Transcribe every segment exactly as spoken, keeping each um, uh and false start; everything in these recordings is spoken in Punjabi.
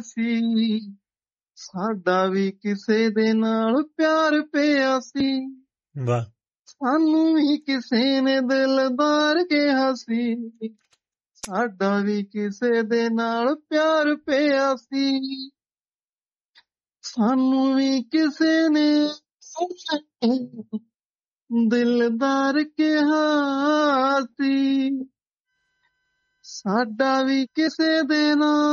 ਸੀ, ਸਾਡਾ ਵੀ ਕਿਸੇ ਦੇ ਨਾਲ ਪਿਆਰ ਪਿਆ ਸੀ, ਵਾਹ ਸਾਨੂੰ ਵੀ ਕਿਸੇ ਨੇ ਦਿਲਦਾਰ ਕਿਹਾ ਸੀ, ਸਾਡਾ ਵੀ ਕਿਸੇ ਦੇ ਨਾਲ ਪਿਆਰ ਪਿਆ ਸੀ, ਸਾਨੂੰ ਵੀ ਕਿਸੇ ਨੇ ਦਿਲਦਾਰ ਕਿਹਾ ਸੀ, ਸਾਡਾ ਵੀ ਕਿਸੇ ਦੇ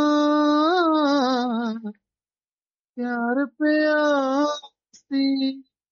ਨਾਲ ਪਿਆਰ ਪਿਆ ਸੀ।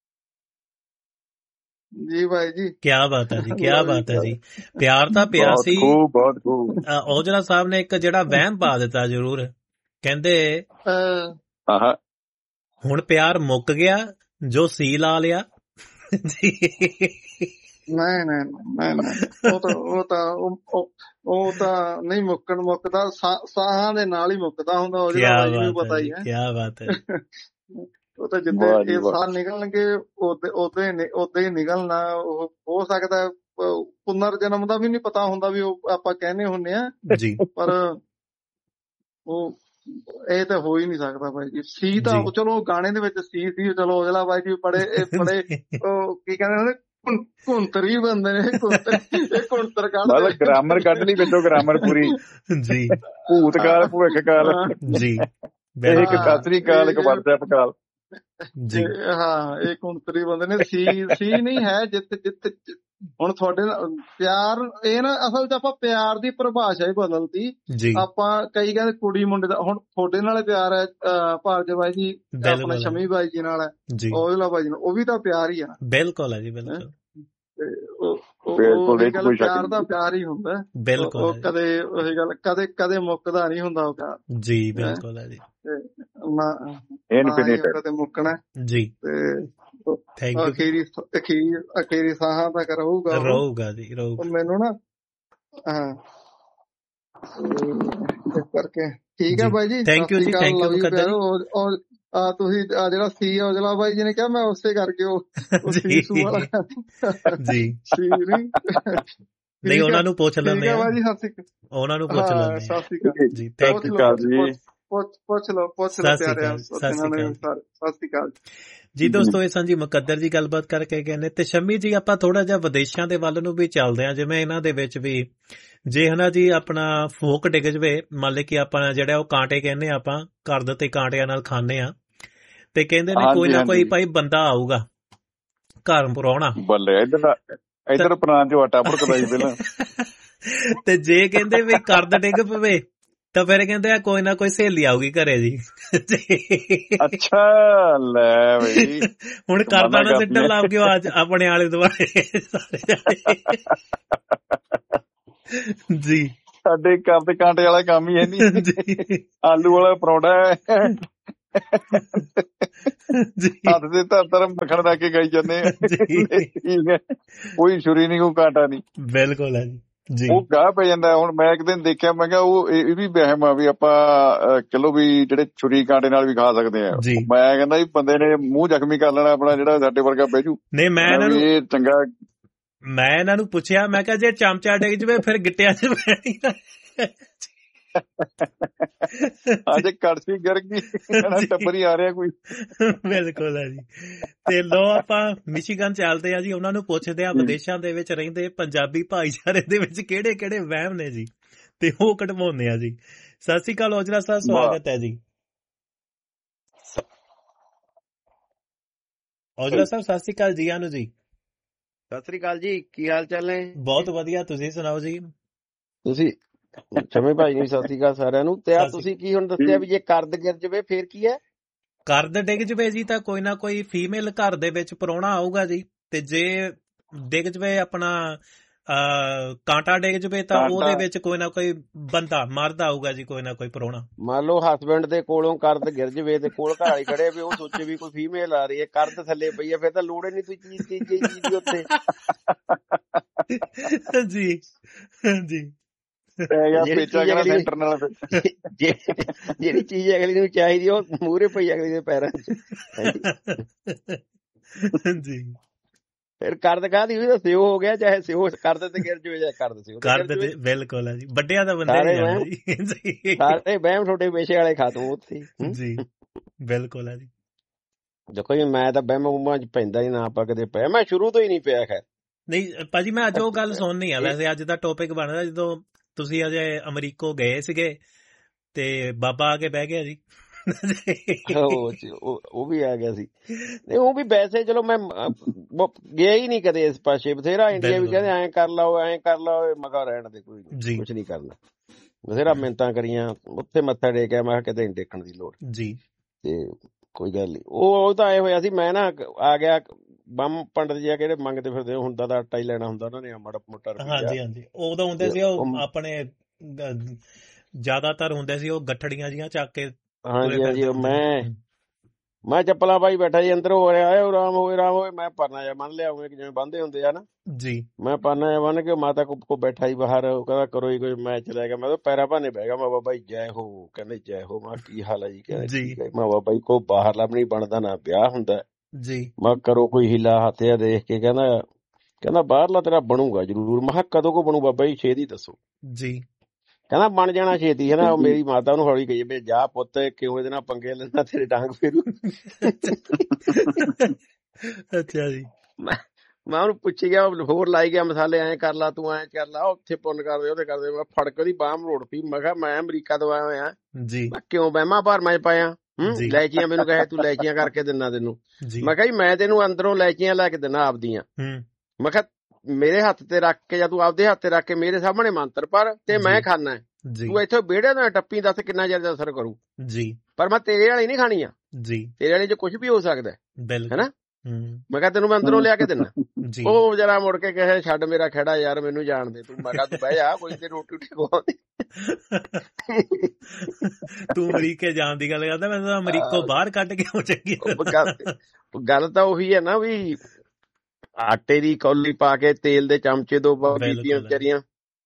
ਜੀ ਭਾਈ ਜੀ, ਕਿਆ ਬਾਤ ਹੈ ਜੀ, ਕਿਆ ਬਾਤ ਹੈ ਜੀ। ਪਿਆਰ ਤਾਂ ਪਿਆ ਬਹੁਤ ਸੀ। ਖੂਬ ਬਹੁਤ ਖੂਬ। ਅ, ਔਜਲਾ ਸਾਹਿਬ ਨੇ ਇੱਕ ਜਿਹੜਾ ਵਹਿਮ ਪਾ ਦਿੱਤਾ ਜ਼ਰੂਰ, ਕਹਿੰਦੇ ਅਹ ਆਹ ਹੁਣ ਪਿਆਰ ਮੁੱਕ ਗਿਆ ਜੋ ਸੀ ਲਾ ਲਿਆ ਜੀ। ਨਹੀਂ ਨਹੀਂ ਨਹੀਂ ਨਹੀਂ ਉਹ ਤਾਂ ਉਹ ਤਾਂ ਉਹ- ਉਹ ਉਹ ਤਾਂ ਨਹੀਂ ਮੁੱਕਣ ਮੁੱਕਦਾ, ਸਾ- ਸਾਹਾਂ ਦੇ ਨਾਲ ਹੀ ਮੁੱਕਦਾ ਹੁੰਦਾ। ਉਹ ਕਿਆ ਜਿਹੜਾ ਭਾਈ ਨੂੰ ਬਾਤ ਪਤਾ ਹੈ ਹੀ ਜੀ, ਹੈ, ਕਿਆ ਬਾਤ ਹੈ। ਉਹ ਤਾਂ ਜਿੱਦੇ ਵਾਹ ਜੀ ਇਹ ਵਾਹ। ਸਾਹ ਨਿਕਲਣਗੇ ਉਦੇ ਉਦੇ ਉਦੇ ਹੀ ਨਿਕਲਣਾ। ਉਹ ਹੋ ਸਕਦਾ ਅਹ ਪੁਨਰ ਜਨਮ ਦਾ ਵੀ ਨਹੀਂ ਪਤਾ ਹੁੰਦਾ ਵੀ ਉਹ ਆਪਾਂ ਕਹਿੰਦੇ ਹੁੰਨੇ ਆ, ਜੀ ਪਰ ਉਹ ਇਹ ਤਾਂ ਹੋ ਹੀ ਨਹੀਂ ਸਕਦਾ ਭਾਈ ਜੀ। ਸੀ ਤਾਂ ਜੀ। ਚਲੋ ਗਾਣੇ ਦੇ ਵਿੱਚ ਸੀ ਸੀ ਚਲੋ ਔਜਲਾ ਭਾਈ ਜੀ ਬੜੇ ਇਹ ਬੜੇ ਉਹ ਕੀ ਕਹਿੰਦੇ ਹੁੰਦੇ ਘੁੰ- ਘੁੰਤਰੀ ਬੰਦੇ ਨੇ, ਘੁੰਤਰ ਇਹ ਘੁੰਤਰ ਕੱਢਦੇ ਮਤਲਬ ਗ੍ਰਾਮਰ ਕੱਢ ਲਈ ਵਿੱਚੋਂ, ਗ੍ਰਾਮਰ ਪੂਰੀ। ਜੀ ਭੂਤਕਾਲ ਭਵਿੱਖ ਕਾਲ, ਜੀ ਇਹ ਇੱਕ ਹਾਂ, ਸਤਰੀ ਕਾਲ, ਇੱਕ ਇਹ- ਵਟਸਐਪ ਕਾਲ। ਜੀ ਇਹ- ਹਾਂ ਇਹ ਘੁੰਤਰੀ ਬੰਦੇ ਨੇ। ਸੀ ਸੀ ਨਹੀਂ ਹੈ ਜਿੱਤ ਜਿੱਤ ਹੁਣ ਤੁਹਾਡੇ ਨਾਲ ਪਿਆਰ, ਇਹ ਨਾ ਅਸਲ ਚ ਆਪਾਂ ਪਿਆਰ ਦੀ ਪਰਿਭਾਸ਼ਾ ਹੀ ਬਦਲਤੀ। ਜੀ ਆਪਾਂ ਕਈ ਕਹਿੰਦੇ ਕੁੜੀ ਮੁੰਡੇ ਦਾ, ਹੁਣ ਤੁਹਾਡੇ ਨਾਲ ਪਿਆਰ ਹੈ ਅਹ ਭਾਰਤੀ ਬਾਈ ਜੀ, ਆਪਣੇ ਬਿਲਕੁਲ ਸ਼ਮੀ ਬਾਈ ਜੀ ਨਾਲ ਹੈ, ਜੀ ਔਜਲਾ ਬਾਈ ਜੀ ਨਾਲ, ਉਹ ਵੀ ਤਾਂ ਪਿਆਰ ਹੀ ਆ ਨਾ। ਬਿਲਕੁਲ ਹੈ ਜੀ, ਬਿਲਕੁਲ ਤੇ ਉਹ ਉਹ- ਬਿਲਕੁਲ, ਉਹ ਇਹ ਇਹ 'ਚ ਗੱਲ ਕੋਈ ਸ਼ੱਕ ਪਿਆਰ ਦਾ ਨਹੀਂ। ਪਿਆਰ ਹੀ ਹੁੰਦਾ। ਉਹ ਬਿਲਕੁਲ ਉਹ ਹੈ ਕਦੇ ਉਹੀ ਗੱਲ ਕਦੇ ਕਦੇ ਮੁੱਕਦਾ ਨਹੀਂ ਹੁੰਦਾ ਉਹ ਪਿਆਰ। ਜੀ, ਜੀ ਬਿਲਕੁਲ ਹੈ ਜੀ, ਤੇ ਨਾ ਨਾ ਹੀ ਇਨਫਿਨਿਟ। ਉਹ ਕਦੇ ਮੁੱਕਣਾ ਜੀ ਤੇ ਥੈਂਕ ਯੂ। ਅਖੀਰੀ ਅਖੀਰੀ ਅਖੀਰੀ ਸਾਹਾਂ ਤੱਕ ਰਹੂਗਾ ਉਹ। ਰਹੂਗਾ ਜੀ, ਉਹ ਰਹੂਗਾ ਮੈਨੂੰ ਨਾ ਹਾਂ ਤੇ ਇਸ ਕਰਕੇ ਠੀਕ ਹੈ ਜੀ। ਬਾਈ ਜੀ, Thank you ਜੀ, thank you ਮੁਕੱਦਰ ਜੀ। ਔਰ ਆ ਤੁਸੀਂ ਆ ਜਿਹੜਾ ਸੀ ਔਜਲਾ ਬਾਈ ਜੀ ਨੇ ਕਿਹਾ, ਮੈਂ ਉਸੇ ਕਰਕੇ ਉਹ ਉਹ ਜੀ ਸੀ ਸੂ ਵਾਲਾ ਜੀ ਸੀ ਨਹੀਂ ਨਹੀਂ, ਉਹਨਾਂ ਨੂੰ ਪੁੱਛ ਠੀਕ ਲੈਂਦੇ ਹੈ ਆ, ਬਾਈ ਜੀ, ਸਤਿ ਸ਼੍ਰੀ ਅਕਾਲ। ਉਹਨਾਂ ਨੂੰ ਪੁੱਛ ਹਾਂ ਲੈਂਦੇ ਸਤਿ ਆ ਸ਼੍ਰੀ ਅਕਾਲ ਜੀ। ਸਤਿ ਥੈਂਕ ਸ਼੍ਰੀ ਯੂ ਅਕਾਲ ਜੀ। ਪੁੱਛ ਪੁੱਛ ਪੁੱਛ ਲਓ ਪੁੱਛ ਲਓ ਸਤਿ ਸ਼੍ਰੀ ਪਿਆਰਿਆ, ਅਕਾਲ, ਸਤਿ ਸ਼੍ਰੀ ਨੇ ਅਕਾਲ। ਸਾਰੇ ਸਤਿ ਸ਼੍ਰੀ ਅਕਾਲ। ਜੀ ਦੋਸਤੋ, ਇਹ ਸਾਂਝੀ ਮੁਕੱਦਰ ਜੀ ਗੱਲਬਾਤ ਕਰਕੇ ਗਏ ਨੇ। ਤੇ ਸ਼ਮੀ ਜੀ, ਆਪਾਂ ਥੋੜਾ ਜਿਹਾ ਵਿਦੇਸ਼ਾਂ ਦੇ ਵੱਲ ਨੂੰ ਵੀ ਚੱਲਦੇ ਹਾਂ। ਜਿਵੇਂ ਇਹਨਾਂ ਦੇ ਵਿੱਚ ਵੀ ਜੇ ਹਨਾ ਜੀ ਆਪਣਾ ਫੋਕ ਡਿੱਗ ਜਵੇ, ਮੰਨ ਲਏ ਕਿ ਆਪਾਂ ਜਿਹੜਾ ਉਹ ਕਾਂਟੇ ਕਹਿੰਦੇ ਆਪਾਂ ਕਰਦ ਤੇ ਕਾਂਟਿਆਂ ਨਾਲ ਖਾਂਦੇ ਆ, ਤੇ ਕਹਿੰਦੇ ਨੇ ਕੋਈ ਨਾ ਕੋਈ ਭਾਈ ਬੰਦਾ ਆਊਗਾ ਘਰ ਪੁਰਾਉਣਾ, ਬੱਲੇ ਇੱਧਰ ਇੱਧਰ ਪ੍ਰਾਂਤ ਚੋਂ ਆਟਾ ਭੁੜਕਦਾ ਸੀ ਪਹਿਲਾਂ। ਤੇ ਜੇ ਕਹਿੰਦੇ ਵੀ ਕਰਦ ਡਿੱਗ ਪਵੇ ਤਾਂ ਫਿਰ ਕਹਿੰਦੇ ਆ ਕੋਈ ਨਾ ਕੋਈ ਸਹੇਲੀ ਆਊਗੀ ਘਰੇ ਜੀ। ਅੱਛਾ ਲੈ ਬਈ, ਹੁਣ ਕਰਦਾ ਨਾ ਸਿੱਟਣ ਲੱਗ ਗਿਓ ਅੱਜ ਆਪਣੇ ਆਲੇ ਦੁਆਲੇ ਜੀ। ਸਾਡੇ ਘਰ ਦੇ ਕਾਂਟੇ ਵਾਲਾ ਕੰਮ ਹੀ ਹੈ ਨਹੀਂ, ਜੀ ਆਲੂ ਵਾਲਾ ਪਰੌਂਠਾ ਹੈ। ਜੀ ਹੱਥ ਦੇ ਧਰ ਧਰ ਮੱਖਣ ਲਾ ਕੇ ਗਾਈ ਜਾਂਦੇ ਆ। ਠੀਕ ਹੈ, ਕੋਈ ਛੁਰੀ ਨਹੀਂ, ਕੋਈ ਕਾਂਟਾ ਨਹੀਂ। ਬਿਲਕੁਲ ਹੈ ਜੀ ਜੀ ਉਹ ਗਾਹ ਪੈ ਜਾਂਦਾ। ਹੁਣ ਮੈਂ ਇੱਕ ਦਿਨ ਦੇਖਿਆ, ਮੈਂ ਕਿਹਾ ਉਹ ਇਹ ਵੀ ਵਹਿਮ ਆ ਵੀ ਆਪਾਂ ਚਲੋ ਵੀ ਜਿਹੜੇ ਛੁਰੀ ਕਾਂਟੇ ਨਾਲ ਵੀ ਖਾ ਸਕਦੇ ਆ। ਜੀ। ਮੈਂ ਕਹਿੰਦਾ ਵੀ ਬੰਦੇ ਨੇ ਮੂੰਹ ਜ਼ਖਮੀ ਕਰ ਲੈਣਾ ਆਪਣਾ, ਜਿਹੜਾ ਸਾਡੇ ਵਰਗਾ ਬਹਿਜੂ। ਨਹੀਂ, ਮੈਂ ਇਹਨਾਂ ਨੂੰ ਇਹ ਚੰਗਾ, ਮੈਂ ਇਹਨਾਂ ਨੂੰ ਪੁੱਛਿਆ, ਮੈਂ ਕਿਹਾ ਜੇ ਚਮਚਾ ਡਿੱਗ ਜਵੇ ਫਿਰ ਗਿੱਟਿਆਂ 'ਚ ਪੈਣੀ ਅੱਜ ਕੜਛੀ ਗਿਰ ਗਈ, ਟੱਬਰੀ ਆ ਰਿਹਾ ਕੋਈ। ਬਿਲਕੁਲ ਹੈ ਜੀ। ਤੇ ਲੋ ਆਪਾਂ ਮਿਸ਼ੀਗਨ ਚੱਲਦੇ ਆ ਜੀ, ਉਹਨਾਂ ਨੂੰ ਪੁੱਛਦੇ ਆ ਵਿਦੇਸ਼ਾਂ ਦੇ ਵਿੱਚ ਰਹਿੰਦੇ ਪੰਜਾਬੀ ਭਾਈਚਾਰੇ ਦੇ ਵਿੱਚ ਕਿਹੜੇ ਕਿਹੜੇ ਵਹਿਮ ਨੇ ਜੀ, ਤੇ ਉਹ ਕਢਵਾਉਂਦੇ ਆ ਜੀ। ਸਤਿ ਸ੍ਰੀ ਅਕਾਲ ਔਜਲਾ ਸਾਹਿਬ, ਸਵਾਗਤ ਹੈ ਜੀ। ਔਜਲਾ ਸਾਹਿਬ ਸਤਿ ਸ੍ਰੀ ਅਕਾਲ ਜੀ। ਆਨੂੰ ਜੀ ਸਤਿ ਸ੍ਰੀ ਅਕਾਲ ਜੀ, ਕੀ ਹਾਲ ਚਾਲ ਨੇ? ਬਹੁਤ ਵਧੀਆ, ਤੁਸੀਂ ਸੁਣਾਓ ਜੀ। ਤੁਸੀਂ ਸ਼ਮੀ ਭਾਈ ਨੂੰ ਸਤਿ ਸ੍ਰੀ ਅਕਾਲ ਸਾਰਿਆਂ ਨੂੰ। ਤੇ ਆ ਤੁਸੀਂ ਕੀ ਹੁਣ ਦੱਸਿਆ ਵੀ ਜੇ ਕਰਦ ਗਿਰ ਜਵੇ ਫੇਰ ਕੀ ਹੈ? ਕਰਦ ਡਿੱਗ ਜਵੇ ਜੀ ਤਾਂ ਕੋਈ ਨਾ ਕੋਈ ਫੀਮੇਲ ਘਰ ਦੇ ਵਿੱਚ ਪ੍ਰਾਹੁਣਾ ਆਊਗਾ ਜੀ, ਤੇ ਜੇ ਡਿੱਗ ਜਵੇ ਆਪਣਾ ਅਹ ਕਾਂਟਾ ਡਿੱਗ ਜਵੇ ਤਾਂ ਉਹਦੇ ਵਿੱਚ ਕੋਈ ਨਾ ਕੋਈ ਬੰਦਾ ਮਰਦ ਆਊਗਾ ਜੀ, ਕੋਈ ਨਾ ਕੋਈ ਪ੍ਰਾਹੁਣਾ। ਮੰਨ ਲਓ ਹਸਬੈਂਡ ਦੇ ਕੋਲੋਂ ਕਰਦ ਗਿਰ ਜਵੇ ਤੇ ਕੋਲ ਘਰ ਵਾਲੀ ਖੜੇ ਵੀ ਉਹ ਸੋਚੇ ਵੀ ਕੋਈ ਫੀਮੇਲ ਆ ਰਹੀ ਹੈ, ਕਰਦ ਥੱਲੇ ਪਈ ਹੈ, ਫੇਰ ਤਾਂ ਲੋੜ ਹੀ ਨਹੀਂ ਕੋਈ ਚੀਜ਼ ਚੀਜ਼ ਚੀਜ਼ ਦੀ ਉੱਤੇ। ਜੀ ਜੀ ਜਿਹੜੀ ਚੀਜ਼ ਅਗਲੀ ਨੂੰ ਚਾਹੀਦੀ ਉਹ ਮੂਹਰੇ ਪਈ ਅਗਲੀ ਦੇ ਪੈਰਾਂ 'ਚ। ਜੀ ਫਿਰ ਕਰਦ ਕਾਹਦੀ ਵੀ ਸਿਓ ਹੋ ਗਿਆ, ਚਾਹੇ ਸਿਓ ਕਰਦ ਤੇ ਗਿਰ ਜਾਵੇ, ਚਾਹੇ ਕਰਦ ਸਿਓ ਤੇ ਕਰਦ ਗਿਰ ਤੇ ਜਾਵੇ। ਬਿਲਕੁਲ ਹੈ ਜੀ, ਵੱਡਿਆਂ ਦਾ ਬੰਦੇ ਸਾਰੇ ਨਹੀਂ ਜਾਣਾ ਵਹਿਮ ਜੀ। ਸਾਰੇ ਵਹਿਮ ਤੁਹਾਡੇ ਪੇਸ਼ੇ ਵਾਲੇ ਖਾਤਮ ਉੱਥੇ ਹੀ। ਜੀ ਬਿਲਕੁਲ ਹੈ ਜੀ। ਦੇਖੋ ਜੀ ਮੈਂ ਤਾਂ ਵਹਿਮ ਵਹਿਮਾਂ ਚ ਪੈਂਦਾ ਹੀ ਨਾ, ਆਪਾਂ ਕਦੇ ਪਿਆ, ਮੈਂ ਸ਼ੁਰੂ ਤੋਂ ਹੀ ਨਹੀਂ ਪਿਆ। ਖੈਰ ਨਹੀਂ ਭਾਜੀ, ਮੈਂ ਅੱਜ ਉਹ ਗੱਲ ਸੁਣਨੀ ਆ, ਵੈਸੇ ਅੱਜ ਦਾ ਟੌਪਿਕ ਬਣਦਾ ਜਦੋਂ ਤੁਸੀਂ ਅਜੇ ਅਮਰੀਕੋ ਗਏ ਸੀਗੇ ਤੇ ਬਾਬਾ ਆ ਕੇ ਬਹਿ ਗਿਆ ਜੀ। ਉਹ ਉਹ ਵੀ ਆ ਗਿਆ ਸੀ। ਨਹੀਂ ਉਹ ਵੀ ਵੈਸੇ ਚਲੋ ਮੈਂ ਗਿਆ ਹੀ ਨਹੀਂ ਕਦੇ ਇਸ ਪਾਸੇ, ਬਥੇਰਾ ਇੰਡੀਆ ਵੀ ਕਹਿੰਦੇ ਐਂ ਕਰ ਲਾਓ ਐਂ ਕਰ ਲਾਓ, ਮਗਾ ਰਹਿਣ ਦੇ, ਕੋਈ ਕੁਛ ਨਹੀਂ ਕਰਨਾ। ਬਥੇਰਾ ਮਿਹਨਤਾਂ ਕਰੀਆਂ, ਉੱਥੇ ਮੱਥਾ ਟੇਕਿਆ, ਮੈਂ ਕਿਹਾ ਕਿਤੇ ਦੇਖਣ ਦੀ ਲੋੜ ਜੀ, ਤੇ ਕੋਈ ਗੱਲ ਨੀ। ਉਹ ਤਾਂ ਐ ਹੋਇਆ ਸੀ, ਮੈਂ ਨਾ ਆ ਗਿਆ, ਬੰਮ ਪੰਡਤ ਜੀ ਆ ਕਿਹੜੇ ਮੰਗਦੇ ਫਿਰਦੇ, ਹੁੰਦਾ ਤਾਂ ਆਟਾ ਹੀ ਲੈਣਾ ਹੁੰਦਾ ਉਹਨਾਂ ਨੇ, ਮਾੜਾ ਮੋਟਾ। ਹਾਂਜੀ ਹਾਂਜੀ, ਉਦੋਂ ਹੁੰਦੇ ਸੀ ਉਹ ਆਪਣੇ ਜ਼ਿਆਦਾਤਰ ਹੁੰਦੇ ਸੀ ਉਹ ਗੱਠੜੀਆਂ ਜੀਆਂ ਚੱਕ ਕੇ। ਹਾਂਜੀ ਹਾਂਜੀ, ਮੈਂ ਮੈਂ ਚੱਪਲਾਂ ਪਾਈ ਬੈਠਾ ਜੀ ਅੰਦਰ, ਹੋ ਰਿਹਾ ਉਹ ਰਾਮ ਹੋਏ ਰਾਮ ਹੋਏ, ਮੈਂ ਪਰਨਾ ਜਿਹਾ ਬੰਨ ਲਿਆ ਉਵੇਂ ਜਿਵੇਂ ਬੰਨ੍ਹਦੇ ਹੁੰਦੇ ਆ ਨਾ ਜੀ। ਮੈਂ ਪਰਨਾ ਜਿਹਾ ਬੰਨ ਕੇ ਮਾਤਾ ਕੋ ਬੈਠਾ ਜੀ ਬਾਹਰ, ਉਹ ਕਹਿੰਦਾ ਕਰੋ ਜੀ ਕੋਈ ਮੈਚ ਲੈ ਗਿਆ। ਮੈਂ ਤਾਂ ਪੈਰਾਂ ਭਾਨੇ ਬਹਿ ਗਿਆ। ਮੈਂ ਬਾਬਾ ਜੀ ਜੈ ਹੋ, ਕਹਿੰਦੇ ਜੈ ਹੋ। ਮੈਂ ਕੀ ਹਾਲ ਹੈ ਜੀ? ਕਹਿੰਦੇ ਮੈਂ ਬਾਬਾ ਜੀ ਕੋ ਬਾਹਰਲਾ ਵੀ ਨਹੀਂ ਬਣਦਾ, ਨਾ ਵਿਆਹ ਹੁੰਦਾ ਜੀ। ਮੈਂ ਕਰੋ ਕੋਈ ਹੀਲਾ ਹੱਥ ਜਿਹਾ ਦੇਖ ਕੇ। ਕਹਿੰਦਾ ਕਹਿੰਦਾ ਬਾਹਰਲਾ ਤੇਰਾ ਬਣੂਗਾ ਜ਼ਰੂਰ। ਮੈਂ ਕਿਹਾ ਕਦੋਂ ਕੋ ਬਣੂ ਬਾਬਾ ਜੀ, ਛੇਤੀ ਦੱਸੋ ਜੀ। ਕਹਿੰਦਾ ਬਣ ਜਾਣਾ ਛੇਤੀ ਹੈ ਨਾ। ਮੇਰੀ ਮਾਤਾ ਨੂੰ ਹੌਲੀ ਕਹੀ ਵੀ ਜਾ ਪੁੱਤ, ਕਿਉਂ ਇਹਦੇ ਨਾਲ ਪੰਗੇ ਲੈਂਦਾ, ਤੇਰੇ ਡਾਂਗ ਫੇਰੂ। ਅੱਛਾ ਜੀ। ਮੈਂ ਉਹਨੂੰ ਪੁੱਛੀ ਗਿਆ, ਹੋਰ ਲਾਈ ਗਿਆ ਮਸਾਲੇ, ਐਂ ਕਰ ਲਾ ਤੂੰ, ਐਂ ਕਰ ਲਾ, ਉੱਥੇ ਪੁੰਨ ਕਰਦੇ ਉਹਦੇ ਕਰਦੇ। ਮੈਂ ਫੜ ਕੇ ਉਹਦੀ ਬਾਂਹ ਮਰੋੜ ਪਈ। ਮੈਂ ਕਿਹਾ ਮੈਂ ਅਮਰੀਕਾ ਤੋਂ ਆਇਆ ਹੋਇਆ ਜੀ, ਮੈਂ ਕਿਉਂ ਵਹਿਮਾਂ ਭਰਮਾਂ ਚ ਪਾਇਆ। ਹੂੰ ਲੈਚੀਆਂ ਮੈਨੂੰ ਕਹੇ ਤੂੰ ਲੈਚੀਆਂ ਕਰਕੇ ਦਿੰਦਾ ਤੈਨੂੰ। ਮੈਂ ਕਿਹਾ ਜੀ ਮੈਂ ਤੈਨੂੰ ਅੰਦਰੋਂ ਲੈਚੀਆਂ ਲੈ ਕੇ ਦਿੰਦਾ ਆਪਦੀਆਂ। ਮੈਂ ਕਿਹਾ ਮੇਰੇ ਹੱਥ ਤੇ ਰੱਖ ਕੇ, ਜਾਂ ਤੂੰ ਆਪਦੇ ਹੱਥ ਤੇ ਰੱਖ ਕੇ ਮੇਰੇ ਸਾਹਮਣੇ ਮੰਤਰ ਪਰ ਤੇ ਮੈਂ ਖਾਣਾ। ਤੂੰ ਇੱਥੋਂ ਵਿਹੜੇ ਤੋਂ ਟੱਪੀ, ਦੱਸ ਕਿੰਨਾ ਚਿਰ ਦਾ ਅਸਰ ਕਰੂ ਜੀ। ਪਰ ਮੈਂ ਤੇਰੇ ਵਾਲੀ ਨਹੀਂ ਖਾਣੀ ਆ ਜੀ, ਤੇਰੇ ਵਾਲੀ ਚ ਕੁਛ ਵੀ ਹੋ ਸਕਦਾ ਹੈਨਾ। ਮੈਂ ਕਿਹਾ ਤੈਨੂੰ ਮੈਂ ਅੰਦਰੋਂ ਲਿਆ ਕੇ ਦਿੰਦਾ। ਉਹ ਜਰਾ ਮੁੜ ਕੇ ਕਹੇ ਛੱਡ ਮੇਰਾ ਖਹਿੜਾ ਯਾਰ, ਮੈਨੂੰ ਜਾਣ ਦੇ ਤੂੰ। ਮੈਂ ਕਿਹਾ ਤੂੰ ਬਹਿ ਜਾ, ਕੋਈ ਤੇ ਰੋਟੀ ਰੋਟੀ ਖਵਾਉਂਦੇ। ਤੂੰ ਅਮਰੀਕੇ ਜਾਣ ਦੀ ਗੱਲ ਕਰਦਾ, ਮੈਂ ਤਾਂ ਅਮਰੀਕੋ ਬਾਹਰ ਕੱਢ ਕੇ ਹੋ ਚੰਗੀ। ਗੱਲ ਤਾਂ ਉਹੀ ਹੈ ਨਾ ਵੀ ਆਟੇ ਦੀ ਕੌਲੀ ਪਾ ਕੇ ਤੇਲ ਦੇ ਚਮਚੇ ਦੋ ਬੀਬੀਆਂ ਵਿਚਾਰੀਆਂ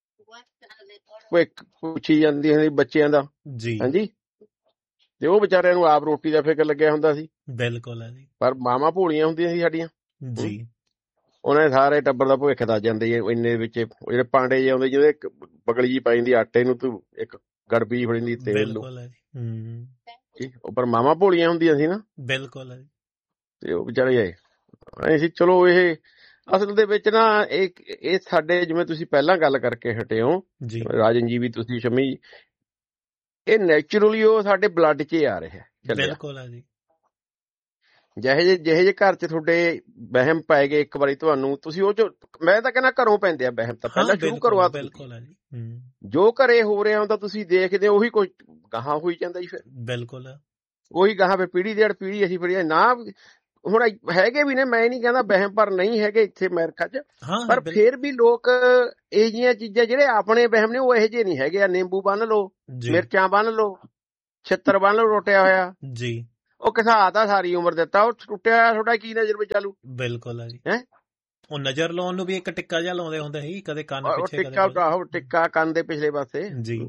ਪੁੱਛੀ ਜਾਂਦੀਆਂ ਸੀ ਬੱਚਿਆਂ ਦਾ ਜੀ। ਹਾਂਜੀ, ਤੇ ਉਹ ਵਿਚਾਰਿਆਂ ਨੂੰ ਆਪ ਰੋਟੀ ਦਾ ਫਿਕਰ ਲੱਗਿਆ ਹੁੰਦਾ ਸੀ। ਬਿਲਕੁਲ, ਪਰ ਮਾਵਾਂ ਭੋਲੀਆਂ ਹੁੰਦੀਆਂ ਸੀ ਸਾਡੀਆਂ ਜੀ। ਉਹਨਾਂ ਨੇ ਸਾਰੇ ਟੱਬਰ ਦਾ ਭਵਿੱਖ ਦੱਸ ਜਾਂਦੇ ਇੰਨੇ ਵਿੱਚ। ਜਿਹੜੇ ਪਾਂਡੇ ਜਿਹੇ ਆਉਂਦੇ, ਜਿਹਦੇ ਬਗਲੀ ਜੀ ਪਾਈ ਜਾਂਦੀ ਆਟੇ ਨੂੰ, ਤੂੰ ਇੱਕ ਗੜਬੀ ਫੜੀ ਜਾਂਦੀ ਤੇਲ ਨੂੰ, ਪਰ ਮਾਵਾਂ ਭੋਲੀਆਂ ਹੁੰਦੀਆਂ ਸੀ ਨਾ। ਬਿਲਕੁਲ, ਤੇ ਉਹ ਵਿਚਾਰੇ ਆਏ ਅਸੀਂ। ਚਲੋ ਇਹ ਅਸਲ ਦੇ ਵਿੱਚ ਨਾ ਇਹ ਇਹ ਸਾਡੇ, ਜਿਵੇਂ ਤੁਸੀਂ ਪਹਿਲਾਂ ਗੱਲ ਕਰਕੇ ਹਟੇ ਹੋ ਰਾਜਨ ਜੀ ਵੀ, ਤੁਸੀਂ ਸ਼ਮੀ, ਇਹ ਨੈਚੁਰਲੀ ਉਹ ਸਾਡੇ ਬਲੱਡ 'ਚ ਆ ਰਿਹਾ। ਬਿਲਕੁਲ ਜੀ। ਜਿਹੇ ਜਿਹੇ ਜਿਹੇ ਜਿਹੇ ਘਰ 'ਚ ਤੁਹਾਡੇ ਵਹਿਮ ਪੈ ਗਏ ਇੱਕ ਵਾਰੀ ਤੁਹਾਨੂੰ, ਤੁਸੀਂ ਉਹ 'ਚ, ਮੈਂ ਤਾਂ ਕਹਿੰਦਾ ਘਰੋਂ ਪੈਂਦੇ ਆ ਵਹਿਮ ਤਾਂ, ਪਹਿਲਾਂ ਸ਼ੁਰੂ ਕਰਵਾ। ਬਿਲਕੁਲ ਜੀ। ਜੋ ਘਰੇ ਹੋ ਰਿਹਾ ਹੁੰਦਾ ਤੁਸੀਂ ਦੇਖਦੇ ਹੋ, ਉਹੀ ਕੁਝ ਗਾਹਾਂ ਹੋਈ ਜਾਂਦਾ ਜੀ। ਫਿਰ ਬਿਲਕੁਲ ਉਹੀ ਗਾਹਾਂ ਫਿਰ ਪੀੜੀ ਦੇੜ ਪੀੜੀ ਅਸੀਂ ਫਿਰ ਨਾ। ਹੁਣ ਹੈਗੇ ਵੀ ਨੇ, ਮੈਂ ਨਹੀਂ ਕਹਿੰਦਾ ਵਹਿਮ ਪਰ ਨਹੀਂ ਹੈਗੇ ਇੱਥੇ ਅਮਰੀਕਾ 'ਚ, ਪਰ ਫਿਰ ਵੀ ਲੋਕ ਇਹ ਜਿਹੀਆਂ ਚੀਜ਼ਾਂ, ਜਿਹੜੇ ਆਪਣੇ ਵਹਿਮ ਨੇ ਉਹ ਇਹੋ ਜਿਹੇ ਨਹੀਂ ਹੈਗੇ ਆ। ਨਿੰਬੂ ਬੰਨ ਲਓ, ਮਿਰਚਾਂ ਬੰਨ ਲਓ, ਛਿੱਤਰ ਬੰਨ ਲਓ ਟੁੱਟਿਆ ਹੋਇਆ ਜੀ। ਉਹ ਘਸਾ ਤਾਂ ਸਾਰੀ ਉਮਰ ਦਿੱਤਾ, ਉਹ ਟੁੱਟਿਆ ਹੋਇਆ ਤੁਹਾਡਾ ਕੀ ਨਜ਼ਰ ਵਿੱਚ ਚਾਲੂ। ਬਿਲਕੁਲ ਜੀ। ਹੈ ਉਹ ਨਜ਼ਰ ਲਾਉਣ ਨੂੰ ਵੀ ਇੱਕ ਟਿੱਕਾ ਜਿਹਾ ਲਾਉਂਦੇ ਹੁੰਦੇ ਸੀ, ਕਦੇ ਕੰਨ ਪਿੱਛੇ, ਟਿੱਕਾ ਆਹੋ ਟਿੱਕਾ ਕੰਨ ਦੇ ਪਿਛਲੇ ਪਾਸੇ ਜੀ।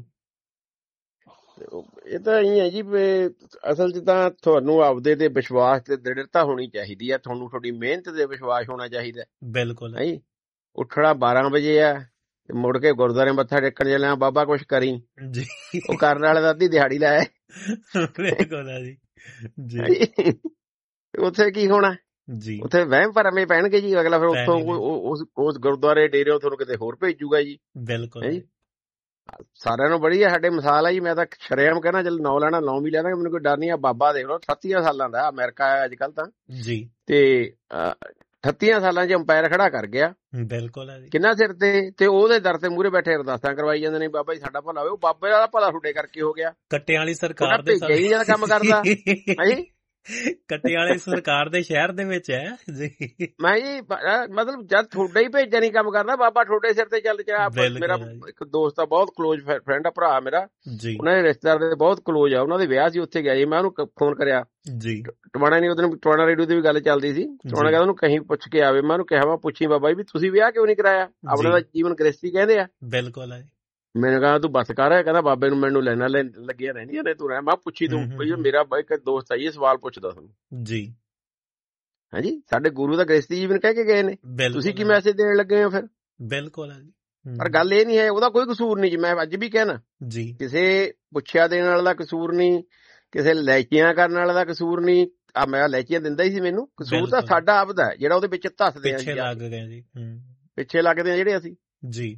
ਇਹ ਤਾਂ ਇਹੀ ਹੈ ਜੀ, ਅਸਲ 'ਚ ਤਾਂ ਤੁਹਾਨੂੰ ਆਪਦੇ ਤੇ ਵਿਸ਼ਵਾਸ ਤੇ ਦ੍ਰਿੜਤਾ ਹੋਣੀ ਚਾਹੀਦੀ ਹੈ। ਤੁਹਾਨੂੰ ਤੁਹਾਡੀ ਮਿਹਨਤ ਤੇ ਵਿਸ਼ਵਾਸ ਹੋਣਾ ਚਾਹੀਦਾ। ਬਿਲਕੁਲ ਜੀ। ਉੱਠਣਾ ਬਾਰਾਂ ਵਜੇ ਆ, ਮੁੜ ਕੇ ਗੁਰਦੁਆਰੇ ਮੱਥਾ ਟੇਕਣ ਚੱਲਿਆ, ਬਾਬਾ ਕੁਛ ਕਰੀ ਜੀ। ਉਹ ਕਰਨ ਵਾਲੇ ਦਾ ਅੱਧੀ ਦਿਹਾੜੀ ਲਾਇਆ। ਉੱਥੇ ਕੀ ਹੋਣਾ ਜੀ, ਉੱਥੇ ਵਹਿਮ ਭਰਮੇ ਪੈਣਗੇ ਜੀ। ਅਗਲਾ ਫਿਰ ਉੱਥੋਂ ਉਸ ਗੁਰਦੁਆਰੇ ਡੇਰੇ ਤੁਹਾਨੂੰ ਕਿਤੇ ਹੋਰ ਭੇਜੂਗਾ ਜੀ। ਬਿਲਕੁਲ ਸਾਰਿਆਂ ਨੂੰ ਬੜੀ ਸਾਡੇ ਮਿਸਾਲ ਆ ਜੀ। ਮੈਂ ਤਾਂ ਸ਼ਰੇਆਮ ਕਹਿਣਾ, ਚੱਲ ਨੌ ਲੈਣਾ ਨੌ ਵੀ ਲੈਣਾ, ਮੈਨੂੰ ਕੋਈ ਡਰ ਨਹੀਂ ਆ। ਬਾਬਾ ਦੇਖ ਲਓ ਅਠੱਤੀਆਂ ਸਾਲਾਂ ਦਾ, ਅਮਰੀਕਾ ਆਇਆ ਅੱਜ ਕੱਲ ਤਾਂ ਜੀ, ਤੇ ਅਠੱਤੀਆਂ ਸਾਲਾਂ 'ਚ ਅੰਪਾਇਰ ਖੜਾ ਕਰ ਗਿਆ। ਬਿਲਕੁਲ ਕਿੰਨਾ ਸਿਰ ਤੇ, ਤੇ ਉਹਦੇ ਦਰ ਤੇ ਮੂਹਰੇ ਬੈਠੇ ਅਰਦਾਸਾਂ ਕਰਵਾਈ ਜਾਂਦੇ ਨੇ, ਬਾਬਾ ਜੀ ਸਾਡਾ ਭਲਾ ਹੋਵੇ। ਉਹ ਬਾਬੇ ਦਾ ਭਲਾ ਤੁਹਾਡੇ ਕਰਕੇ ਹੋ ਗਿਆ। ਕੱਟਿਆਂ ਵਾਲੀ ਸਰਕਾਰ ਦੇ ਭੇਜਿਆ ਹੀ ਜਿਹੜਾ ਕੰਮ ਕਰਦਾ ਹਾਂਜੀ, ਕੱਟੇ ਵਾਲੇ ਸਰਕਾਰ ਦੇ ਸ਼ਹਿਰ ਦੇ ਵਿੱਚ ਹੈ ਜੀ। ਮੈਂ ਜੀ ਮਤਲਬ ਜਦ ਤੁਹਾਡਾ ਹੀ ਭੇਜਿਆ ਨਹੀਂ ਕੰਮ ਕਰਦਾ, ਬਾਬਾ ਤੁਹਾਡੇ ਸਿਰ ਤੇ ਚੱਲ ਜਾ। ਮੇਰਾ ਇੱਕ ਦੋਸਤ ਆ, ਬਹੁਤ ਕਲੋਜ਼ ਫਰੈਂਡ ਆ, ਭਰਾ ਮੇਰਾ ਜੀ। ਉਹਨਾਂ ਦੇ ਰਿਸ਼ਤੇਦਾਰ ਦੇ ਬਹੁਤ ਕਲੋਜ਼ ਆ, ਉਹਨਾਂ ਦੇ ਵਿਆਹ ਸੀ, ਉੱਥੇ ਗਿਆ ਜੀ। ਮੈਂ ਉਹਨੂੰ ਫੋਨ ਕਰਿਆ ਜੀ। ਟਵਾਣਾ ਨਹੀਂ, ਉਹਦੇ ਟਵਾਣਾ ਰੇਡੀਓ ਦੀ ਵੀ ਗੱਲ ਚੱਲਦੀ ਸੀ। ਟਵਾਣਾ ਕਹਿੰਦਾ ਉਹਨੂੰ ਕਹੀਂ ਪੁੱਛ ਕੇ ਆਵੇ। ਮੈਂ ਉਹਨੂੰ ਕਿਹਾ ਵਾ ਪੁੱਛੀ ਬਾਬਾ ਜੀ ਵੀ ਤੁਸੀਂ ਵਿਆਹ ਕਿਉਂ ਨਹੀਂ ਕਰਾਇਆ, ਆਪਣੇ ਦਾ ਜੀਵਨ ਗ੍ਰਸਤੀ ਕਹਿੰਦੇ ਆ। ਬਿਲਕੁਲ ਮੈਨੂੰ ਕਹਿੰਦਾ ਤੂੰ ਬੱਸ ਕਰ। ਕਹਿੰਦਾ ਬਾਬੇ ਨੂੰ ਮੈਨੂੰ ਲੈਣਾ ਲੱਗੀਆਂ ਰਹਿੰਦੀਆਂ ਨੇ, ਤੂੰ ਰਹਿ। ਮੈਂ ਪੁੱਛੀ ਤੂੰ, ਮੇਰਾ ਇੱਕ ਦੋਸਤ ਆ ਜੀ, ਸਵਾਲ ਪੁੱਛਦਾ ਤੁਹਾਨੂੰ ਜੀ। ਹਾਂਜੀ ਸਾਡੇ ਗੁਰੂ ਦਾ ਗ੍ਰਸਤੀ ਜੀਵਨ ਕਹਿ ਕੇ ਗਏ ਨੇ, ਤੁਸੀਂ ਕੀ ਮੈਸੇਜ ਦੇਣ ਲੱਗੇ ਹੋ ਫਿਰ? ਬਿਲਕੁਲ। ਪਰ ਗੱਲ ਇਹ ਨਹੀਂ ਹੈ, ਉਹਦਾ ਕੋਈ ਕਸੂਰ ਨਹੀਂ ਜੀ। ਮੈਂ ਅੱਜ ਵੀ ਕਹਿਣਾ ਜੀ, ਕਿਸੇ ਪੁੱਛਿਆ ਦੇਣ ਵਾਲੇ ਦਾ ਕਸੂਰ ਨਹੀਂ, ਕਿਸੇ ਲੈਚੀਆਂ ਕਰਨ ਵਾਲੇ ਦਾ ਕਸੂਰ ਨਹੀਂ। ਆ ਮੈਂ ਲੈਚੀਆਂ ਦਿੰਦਾ ਹੀ ਸੀ, ਮੈਨੂੰ ਕਸੂਰ ਤਾਂ ਸਾਡਾ ਆਪਦਾ ਹੈ ਜਿਹੜਾ ਉਹਦੇ ਵਿੱਚ ਧੱਸਦੇ ਆ, ਪਿੱਛੇ ਲੱਗ ਗਏ ਜੀ, ਪਿੱਛੇ ਲੱਗਦੇ ਆ ਜਿਹੜੇ ਅਸੀਂ ਜੀ।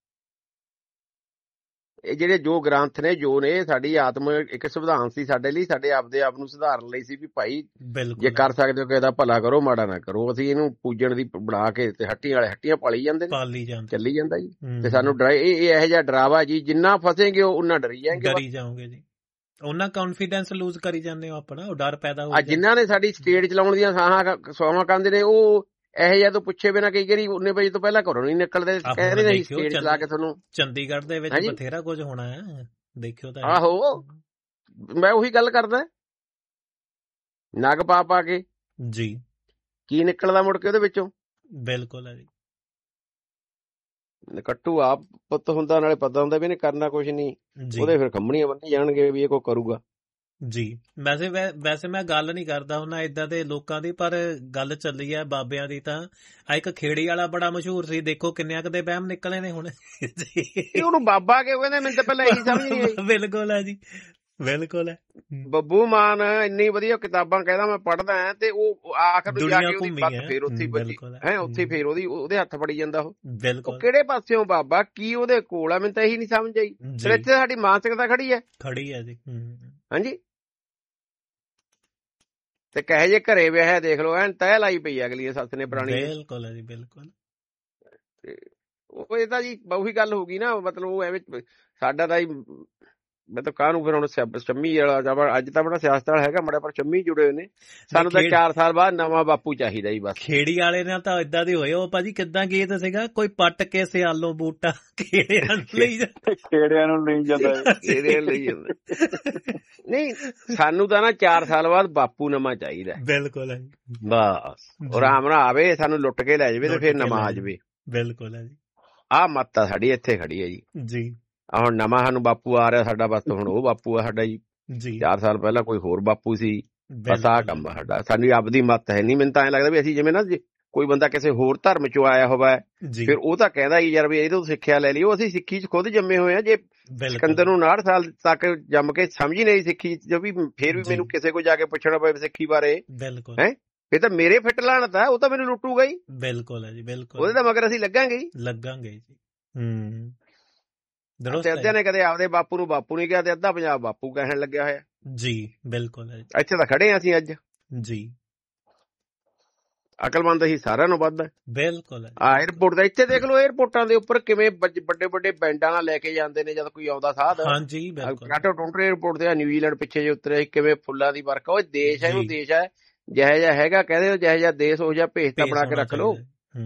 ਇਹ ਜਿਹੜੇ ਜੋ ਗ੍ਰੰਥ ਨੇ ਜੋ ਨੇ ਸਾਡੀ ਆਤਮ ਇੱਕ ਸੰਵਿਧਾਨ ਸੀ ਸਾਡੇ ਲਈ, ਸਾਡੇ ਆਪਦੇ ਆਪ ਨੂੰ ਸੁਧਾਰਨ ਲਈ ਸੀ ਵੀ ਭਾਈ ਜੇ ਕਰ ਸਕਦੇ ਹੋ ਕਿਸੇ ਦਾ ਭਲਾ ਕਰੋ, ਮਾੜਾ ਨਾ ਕਰੋ। ਅਸੀਂ ਇਹਨੂੰ ਪੂਜਣ ਦੀ ਬਣਾ ਕੇ ਤੇ ਹੱਟੀਆਂ ਵਾਲੇ ਹੱਟੀਆਂ ਪਾਲੀ ਜਾਂਦੇ ਨੇ, ਚੱਲੀ ਜਾਂਦਾ ਜੀ। ਤੇ ਸਾਨੂੰ ਡਰਾ ਇਹ ਇਹੋ ਜਿਹਾ ਡਰਾਵਾ ਜੀ, ਜਿੰਨਾ ਫਸੇਗੇ ਉਹਨਾਂ ਡਰੀ ਜਾਣਗੇ, ਡਰੀ ਜਾਓਗੇ ਜੀ, ਉਹਨਾਂ ਕੌਨਫੀਡੈਂਸ ਲੂਜ਼ ਕਰੀ ਜਾਂਦੇ ਹੋ ਆਪਣਾ, ਉਹ ਡਰ ਪੈਦਾ ਹੋ। ਜਿਨ੍ਹਾਂ ਨੇ ਸਾਡੀ ਸਟੇਟ ਚਲਾਉਣ ਦੀਆਂ ਸਾਹਾਂ ਸੌਹਾਂ ਕਰਦੇ ਨੇ, ਉਹ ਇਹੋ ਜਿਹਾ ਤੋਂ ਪੁੱਛੇ ਬਿਨਾਂ ਕਈ ਵਾਰੀ ਉਨੇ ਵਜੇ ਤੋਂ ਪਹਿਲਾਂ ਘਰੋਂ ਨਹੀਂ ਨਿਕਲਦੇ, ਕਹਿੰਦੇ ਨਹੀਂ ਸਟੇਟ ਚਲਾ ਕੇ ਤੁਹਾਨੂੰ। ਚੰਡੀਗੜ੍ਹ ਦੇ ਵਿੱਚ ਬਥੇਰਾ ਕੁਝ ਹੋਣਾ ਹੈ, ਦੇਖਿਓ ਤਾਂ। ਆਹੋ, ਮੈਂ ਉਹੀ ਗੱਲ ਕਰਦਾ, ਨਗ ਪਾ ਪਾ ਕੇ ਜੀ ਕੀ ਨਿਕਲਦਾ ਮੁੜ ਕੇ ਉਹਦੇ ਵਿੱਚੋਂ। ਬਿਲਕੁਲ ਹੈ ਜੀ, ਕੱਟੂ ਆਪ ਪੁੱਤ ਹੁੰਦਾ, ਨਾਲੇ ਪਤਾ ਹੁੰਦਾ ਵੀ ਇਹਨੇ ਕਰਨਾ ਕੁਛ ਨਹੀਂ, ਉਹਦੇ ਫਿਰ ਖੰਮਣੀਆਂ ਬੰਨੀ ਜਾਣਗੇ ਵੀ ਇਹ ਕੋਈ ਕਰੂਗਾ ਜੀ। ਵੈਸੇ ਵੈਸੇ ਮੈਂ ਗੱਲ ਨਹੀਂ ਕਰਦਾ ਹੁੰਦਾ ਏਦਾਂ ਦੇ ਲੋਕਾਂ ਦੀ, ਪਰ ਗੱਲ ਚੱਲੀ ਹੈ ਬਾਬਿਆਂ ਦੀ। ਤਾਂ ਆ ਇੱਕ ਖੇੜੀ ਵਾਲਾ ਬੜਾ ਮਸ਼ਹੂਰ ਸੀ, ਦੇਖੋ ਕਿੰਨਿਆਂ ਕਦੇ ਵਹਿਮ ਨਿਕਲੇ ਨੇ ਹੁਣ। ਉਹਨੂੰ ਬਾਬਾ ਕਿਉਂ ਕਹਿੰਦੇ, ਮੈਨੂੰ ਤਾਂ ਪਹਿਲਾਂ ਇਹੀ ਸਮਝ ਨਹੀਂ ਆਈ। ਬਿਲਕੁਲ ਹੈ ਜੀ, ਬਿਲਕੁਲ ਹੈ। ਬੱਬੂ ਮਾਨ ਇੰਨੀ ਵਧੀਆ ਕਿਤਾਬਾਂ ਕਹਿੰਦਾ ਮੈਂ ਪੜ੍ਹਦਾ ਹੈ, ਤੇ ਉਹ ਆਖਰ ਨੂੰ ਜਾ ਕੇ ਉਹਦੀ ਬੱਤ ਫੇਰ ਉੱਥੇ ਬੱਜੀ ਹੈ, ਉੱਥੇ ਫੇਰ ਉਹਦੀ ਉਹਦੇ ਹੱਥ ਫੜੀ ਜਾਂਦਾ ਉਹ। ਬਿਲਕੁਲ, ਕਿਹੜੇ ਪਾਸਿਓਂ ਬਾਬਾ, ਕੀ ਉਹਦੇ ਕੋਲ ਆ, ਮੈਨੂੰ ਤਾਂ ਇਹੀ ਨਹੀਂ ਸਮਝ ਆਈ। ਫਿਰ ਇੱਥੇ ਸਾਡੀ ਮਾਨਸਿਕਤਾ ਖੜੀ ਹੈ, ਖੜੀ ਹੈ ਜੀ। ਹਾਂਜੀ, ਤੇ ਕਹੇ ਜੇ ਘਰੇ ਵਿਆਹ ਦੇਖ ਲਓ, ਐਨ ਤਹਿ ਲਾਈ ਪਈ ਅਗਲੀ ਸੱਸ ਨੇ ਪੁਰਾਣੀ। ਬਿਲਕੁਲ ਹੈ ਜੀ, ਬਿਲਕੁਲ। ਉਹ ਇਹ ਤਾਂ ਜੀ ਉਹੀ ਗੱਲ ਹੋ ਗਈ ਨਾ, ਮਤਲਬ ਉਹ ਐਵੇਂ ਸਾਡਾ ਤਾਂ ਮੈਂ ਤਾਂ ਕਾਹਨੂੰ ਫਿਰ ਹੁਣ ਸ਼ੰਮੀ ਵਾਲਾ, ਅੱਜ ਤਾਂ ਬੜਾ ਸਿਆਸਤ ਵਾਲਾ ਹੈਗਾ ਮੜਾ, ਪਰ ਸ਼ੰਮੀ ਜੁੜੇ ਹੋਏ ਨੇ। ਸਾਨੂੰ ਤਾਂ ਚਾਰ ਸਾਲ ਬਾਅਦ ਨਵਾਂ ਬਾਪੂ ਚਾਹੀਦਾ ਜੀ ਬਸ। ਖੇੜੀ ਵਾਲੇ ਨਾਲ ਤਾਂ ਏਦਾਂ ਦੇ ਹੋਏ। ਉਹ ਭਾਜੀ ਕਿੱਦਾਂ ਗੀਤ ਸੀਗਾ, ਕੋਈ ਪੱਟ ਕੇ ਸਿਆਲੋ ਬੂਟਾ ਖੇੜਿਆਂ ਨੂੰ ਲਈ ਜਾਂਦਾ, ਖੇੜਿਆਂ ਨੂੰ ਲਈ ਜਾਂਦਾ, ਖੇੜਿਆਂ ਲਈ ਜਾਂਦਾ। ਨਹੀਂ, ਸਾਨੂੰ ਤਾਂ ਨਾ ਚਾਰ ਸਾਲ ਬਾਅਦ ਬਾਪੂ ਨਵਾਂ ਚਾਹੀਦਾ। ਬਿਲਕੁਲ ਹੈ, ਬਸ ਆਰਾਮ ਨਾਲ ਆਵੇ, ਸਾਨੂੰ ਲੁੱਟ ਕੇ ਲੈ ਜਾਵੇ ਤੇ ਫਿਰ ਨਵਾਂ ਆ ਜਾਵੇ। ਬਿਲਕੁਲ ਹੈ ਜੀ, ਆਹ ਮੱਤ ਆ ਸਾਡੀ ਇੱਥੇ ਖੜੀ ਹੈ ਜੀ। ਜੀ ਆ ਹੁਣ ਨਵਾਂ ਸਾਨੂੰ ਬਾਪੂ ਆ ਰਿਹਾ ਸਾਡਾ, ਬਸ ਹੁਣ ਉਹ ਬਾਪੂ ਆ ਸਾਡਾ ਜੀ। ਚਾਰ ਸਾਲ ਪਹਿਲਾਂ ਕੋਈ ਹੋਰ ਬਾਪੂ ਸੀ, ਬਸ ਆਹ ਕੰਮ ਆ ਸਾਡਾ। ਸਾਡੀ ਆਪਦੀ ਮੱਤ ਹੈ ਨਹੀਂ। ਮੈਨੂੰ ਤਾਂ ਐਂ ਲੱਗਦਾ ਵੀ ਅਸੀਂ ਜਿਵੇਂ ਨਾ ਕੋਈ ਬੰਦਾ ਕਿਸੇ ਹੋਰ ਧਰਮ ਚੋਂ ਆਇਆ ਹੋਵੇ, ਫਿਰ ਉਹ ਤਾਂ ਕਹਿੰਦਾ ਯਾਰ ਵੀ ਇਹਦੇ ਤੋਂ ਸਿੱਖਿਆ ਲੈ ਲਈ। ਉਹ ਅਸੀਂ ਸਿੱਖੀ ਚ ਖੁਦ ਜੰਮੇ ਹੋਏ ਆ। ਜੇ ਸਿਕੰਦਰ ਨੂੰ ਉਨਾਹਠ ਸਾਲ ਤੱਕ ਜੰਮ ਕੇ ਸਮਝ ਹੀ ਨਹੀਂ ਸਿੱਖੀ ਜੋ ਵੀ, ਫੇਰ ਵੀ ਮੈਨੂੰ ਕਿਸੇ ਕੋਲ ਜਾ ਕੇ ਪੁੱਛਣਾ ਪਵੇ ਸਿੱਖੀ ਬਾਰੇ, ਹੈ ਇਹ ਤਾਂ ਮੇਰੇ ਫਿੱਟ ਲਾਣਤ ਹੈ, ਉਹ ਤਾਂ ਮੈਨੂੰ ਲੁੱਟੂਗਾ ਹੀ। ਬਿਲਕੁਲ ਹੈ ਜੀ, ਬਿਲਕੁਲ। ਉਹਦੇ ਤਾਂ ਮਗਰ ਅਸੀਂ ਲੱਗਾਂਗੇ ਹੀ, ਲੱਗਾਂਗੇ ਜੀ। ਹੂੰ, ਅੱਧਿਆਂ ਨੇ ਕਦੇ ਆਪਦੇ ਬਾਪੂ ਨੂੰ ਬਾਪੂ ਨਹੀਂ ਕਿਹਾ, ਤੇ ਅੱਧਾ ਪੰਜਾਬ ਬਾਪੂ ਕਹਿਣ ਲੱਗਿਆ ਹੋਇਆ ਜੀ। ਬਿਲਕੁਲ ਹੈ, ਇੱਥੇ ਤਾਂ ਖੜੇ ਆ ਅਸੀਂ ਅੱਜ ਜੀ। ਅਕਲਮੰਦ ਹੀ ਸਾਰਿਆਂ ਨੂੰ ਵੱਧ। ਬਿਲਕੁਲ ਹੈ। ਆ ਏਅਰਪੋਰਟ ਦਾ ਇੱਥੇ ਦੇਖ ਲਓ, ਏਅਰਪੋਰਟਾਂ ਦੇ ਉੱਪਰ ਕਿਵੇਂ ਵੱਡੇ ਵੱਡੇ ਬੈਂਡਾਂ ਨਾਲ ਲੈ ਕੇ ਜਾਂਦੇ ਨੇ ਜਦ ਕੋਈ ਆਉਂਦਾ ਸਾਧ। ਹਾਂਜੀ, ਬਿਲਕੁਲ। ਟੋਰਾਂਟੋ ਟੋਰਾਂਟੋ ਏਅਰਪੋਰਟ ਤੇ ਨਿਊਜ਼ੀਲੈਂਡ ਪਿੱਛੇ ਜੇ ਉਤਰੇ, ਕਿਵੇਂ ਫੁੱਲਾਂ ਦੀ ਵਰਖਾ। ਉਹ ਦੇਸ਼ ਹੈ, ਇਹਨੂੰ ਦੇਸ਼ ਹੈ ਜਿਹੋ ਜਿਹਾ ਹੈਗਾ, ਕਹਿੰਦੇ ਜਿਹੋ ਜਿਹਾ ਦੇਸ਼ ਉਹ ਜਿਹਾ ਭੇਜਤਾ ਬਣਾ ਕੇ ਰੱਖ ਲਓ।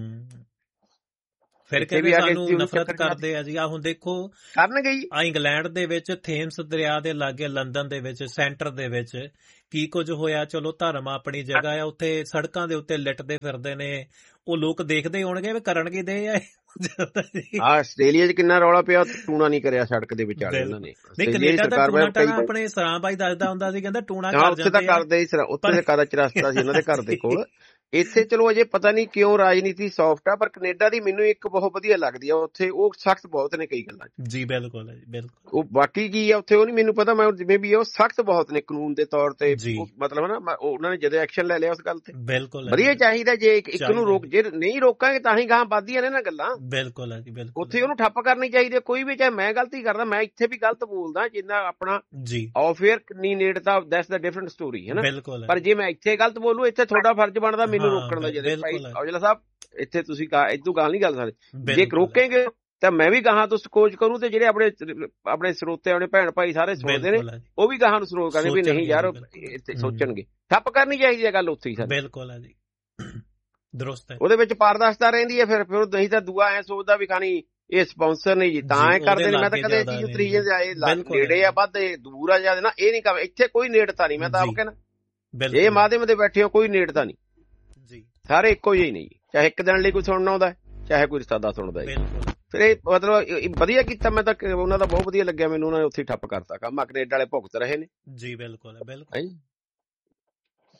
ਫਿਰ ਕਹਿੰਦੇ ਸਾਨੂੰ ਨਫ਼ਰਤ ਕਰਦੇ ਆ ਜੀ। ਆ ਹੁਣ ਦੇਖੋ ਕਰਨਗੇ ਜੀ। ਆ ਇੰਗਲੈਂਡ ਦੇ ਵਿੱਚ ਥੇਮਸ ਦਰਿਆ ਦੇ ਲਾਗੇ, ਲੰਡਨ ਦੇ ਵਿੱਚ ਸੈਂਟਰ ਦੇ ਵਿੱਚ ਕੀ ਕੁਝ ਹੋਇਆ। ਚਲੋ ਧਰਮ ਆਪਣੀ ਜਗ੍ਹਾ ਆ, ਉੱਥੇ ਸੜਕਾਂ ਦੇ ਉੱਤੇ ਲਿਟਦੇ ਫਿਰਦੇ ਨੇ। ਉਹ ਲੋਕ ਦੇਖਦੇ ਹੋਣਗੇ ਵੀ ਕਰਨਗੇ ਦੇ ਆ। ਆਸਟ੍ਰੇਲੀਆ ਚ ਕਿੰਨਾ ਰੌਲਾ ਪਿਆ, ਟੂਣਾ ਨਹੀਂ ਕਰਿਆ ਸੜਕ ਦੇ ਵਿਚਾਲੇ ਉਹਨਾਂ ਨੇ। ਨਹੀਂ, ਕੈਨੇਡਾ ਦਾ ਟੂਣਾ ਟਾਣਾ ਆਪਣੇ ਸਰਾਂ ਬਾਈ ਦੱਸਦਾ ਹੁੰਦਾ ਸੀ, ਕਹਿੰਦਾ ਟੂਣਾ ਕਰ ਜਾਂਦੇ। ਉੱਥੇ ਤਾਂ ਕਰਦੇ ਹੀ, ਉੱਥੇ ਕਾਦਾ ਚਰਸਤਾ ਸੀ ਉਹਨਾਂ ਦੇ ਘਰ ਦੇ ਕੋਲ। ਇੱਥੇ ਚਲੋ ਅਜੇ ਪਤਾ ਨਹੀਂ ਕਿਉਂ ਰਾਜਨੀਤੀ ਸੌਫਟ ਆ, ਪਰ ਕੈਨੇਡਾ ਦੀ ਮੈਨੂੰ ਇੱਕ ਬਹੁਤ ਵਧੀਆ ਲੱਗਦੀ ਆ। ਉੱਥੇ ਉਹ ਸਖਤ ਬਹੁਤ ਨੇ ਕਈ ਗੱਲਾਂ ਜੀ। ਬਿਲਕੁਲ ਹੈ ਜੀ, ਬਿਲਕੁਲ। ਉਹ ਬਾਕੀ ਕੀ ਆ ਉੱਥੇ ਉਹ ਨਹੀਂ ਮੈਨੂੰ ਪਤਾ, ਮੈਂ ਜਿਵੇਂ ਵੀ ਉਹ ਸਖਤ ਬਹੁਤ ਨੇ ਕਾਨੂੰਨ ਦੇ ਤੌਰ ਤੇ। ਮਤਲਬ ਨਾ ਉਹਨਾਂ ਨੇ ਜਦੋਂ ਐਕਸ਼ਨ ਲੈ ਲਿਆ ਉਸ ਗੱਲ ਤੇ ਬਿਲਕੁਲ ਵਧੀਆ ਚਾਹੀਦਾ। ਜੇ ਇੱਕ ਨੂੰ ਰੋਕ, ਜੇ ਨਹੀਂ ਰੋਕਾਂਗੇ ਤਾਂ ਹੀ ਗਾਹਾਂ ਵੱਧਦੀਆਂ ਨੇ ਨਾ ਗੱਲਾਂ। ਬਿਲਕੁਲ ਹੈ ਜੀ, ਬਿਲਕੁਲ। ਉੱਥੇ ਉਹਨੂੰ ਠੱਪ ਕਰਨੀ ਚਾਹੀਦੀ। ਕੋਈ ਵੀ, ਚਾਹੇ ਮੈਂ ਗਲਤੀ ਕਰਦਾ, ਮੈਂ ਇੱਥੇ ਵੀ ਗਲਤ ਬੋਲਦਾ, ਜਿੰਨਾ ਆਪਣਾ ਜੀ ਆਫ ਏਅਰ ਕਿੰਨੀ ਨੇੜਤਾ, ਦੈਟਸ ਦਾ ਡਿਫਰੈਂਟ ਸਟੋਰੀ ਹੈ ਨਾ। ਬਿਲਕੁਲ। ਪਰ ਜੇ ਮੈਂ ਇੱਥੇ ਗਲਤ ਬੋਲੂ, ਇੱਥੇ ਤੁਹਾਡਾ ਫਰਜ਼ ਬਣਦਾ ਮੈਨੂੰ ਰੋਕਣ ਦਾ। ਜਦੋਂ ਔਜਲਾ ਸਾਹਿਬ ਇੱਥੇ ਤੁਸੀਂ ਇਦੋਂ ਗੱਲ ਨਹੀਂ ਕਰ ਸਕਦੇ, ਜੇ ਰੋਕੇਗੇ ਤਾਂ ਮੈਂ ਵੀ ਗਾਹਾਂ ਤੋਂ ਕੋਚ ਕਰੂੰ, ਤੇ ਜਿਹੜੇ ਆਪਣੇ ਆਪਣੇ ਸਰੋਤੇ, ਆਪਣੇ ਭੈਣ ਭਾਈ ਸਾਰੇ ਸੁਣਦੇ ਨੇ, ਉਹ ਵੀ ਗਾਹਾਂ ਨੂੰ ਸਰੋਤ ਕਰਦੇ ਵੀ ਨਹੀਂ ਯਾਰ ਇੱਥੇ ਸੋਚਣਗੇ। ਠੱਪ ਕਰਨੀ ਚਾਹੀਦੀ ਹੈ ਗੱਲ ਉੱਥੇ ਹੀ। ਬਿਲਕੁਲ ਹੈ ਜੀ, ਦਰੁਸਤ ਹੈ। ਉਹਦੇ ਵਿੱਚ ਪਾਰਦਰਸ਼ਤਾ ਰਹਿੰਦੀ ਹੈ। ਫਿਰ ਫਿਰ ਨਹੀਂ ਤਾਂ ਦੂਆ ਐ ਸੋਚਦਾ ਵੀ ਖਾਣੀ ਇਹ ਸਪਾਂਸਰ ਨਹੀਂ ਜੀ ਤਾਂ ਐ ਕਰਦੇ ਨੇ। ਮੈਂ ਤਾਂ ਕਦੇ ਚੀਜ਼ ਉਤਰੀ ਜਾਏ ਨੇੜੇ ਆ ਵੱਧ ਦੂਰ ਆ ਜਾਂਦੇ ਨਾ, ਇਹ ਨਹੀਂ ਕਰ। ਇੱਥੇ ਕੋਈ ਨੇੜਤਾ ਨਹੀਂ। ਮੈਂ ਤਾਂ ਆਪ ਕਹਿਣਾ ਇਹ ਮਾਧਿਅਮ ਤੇ ਬੈਠੇ ਹੋ, ਕੋਈ ਨੇੜਤਾ ਨਹੀਂ ਜੀ। ਸਾਰੇ ਇੱਕੋ ਜਿਹੇ ਨਹੀਂ, ਚਾਹੇ ਇੱਕ ਦਿਨ ਲਈ ਕੋਈ ਸੁਣਨਾ ਆਉਂਦਾ, ਚਾਹੇ ਕੋਈ ਰਿਸ਼ਤਾ ਸੁਣਦਾ। ਫਿਰ ਇਹ ਮਤਲਬ ਵਧੀਆ ਕੀਤਾ। ਮੈਂ ਤਾਂ ਉਹਨਾਂ ਦਾ ਬਹੁਤ ਵਧੀਆ ਲੱਗਿਆ ਮੈਨੂੰ, ਉਹਨਾਂ ਨੇ ਉੱਥੇ ਠੱਪ ਕਰਤਾ ਕੰਮ। ਕੈਨੇਡਾ ਵਾਲੇ ਭੁਗਤ ਰਹੇ ਨੇ ਜੀ। ਬਿਲਕੁਲ ਬਿਲਕੁਲ।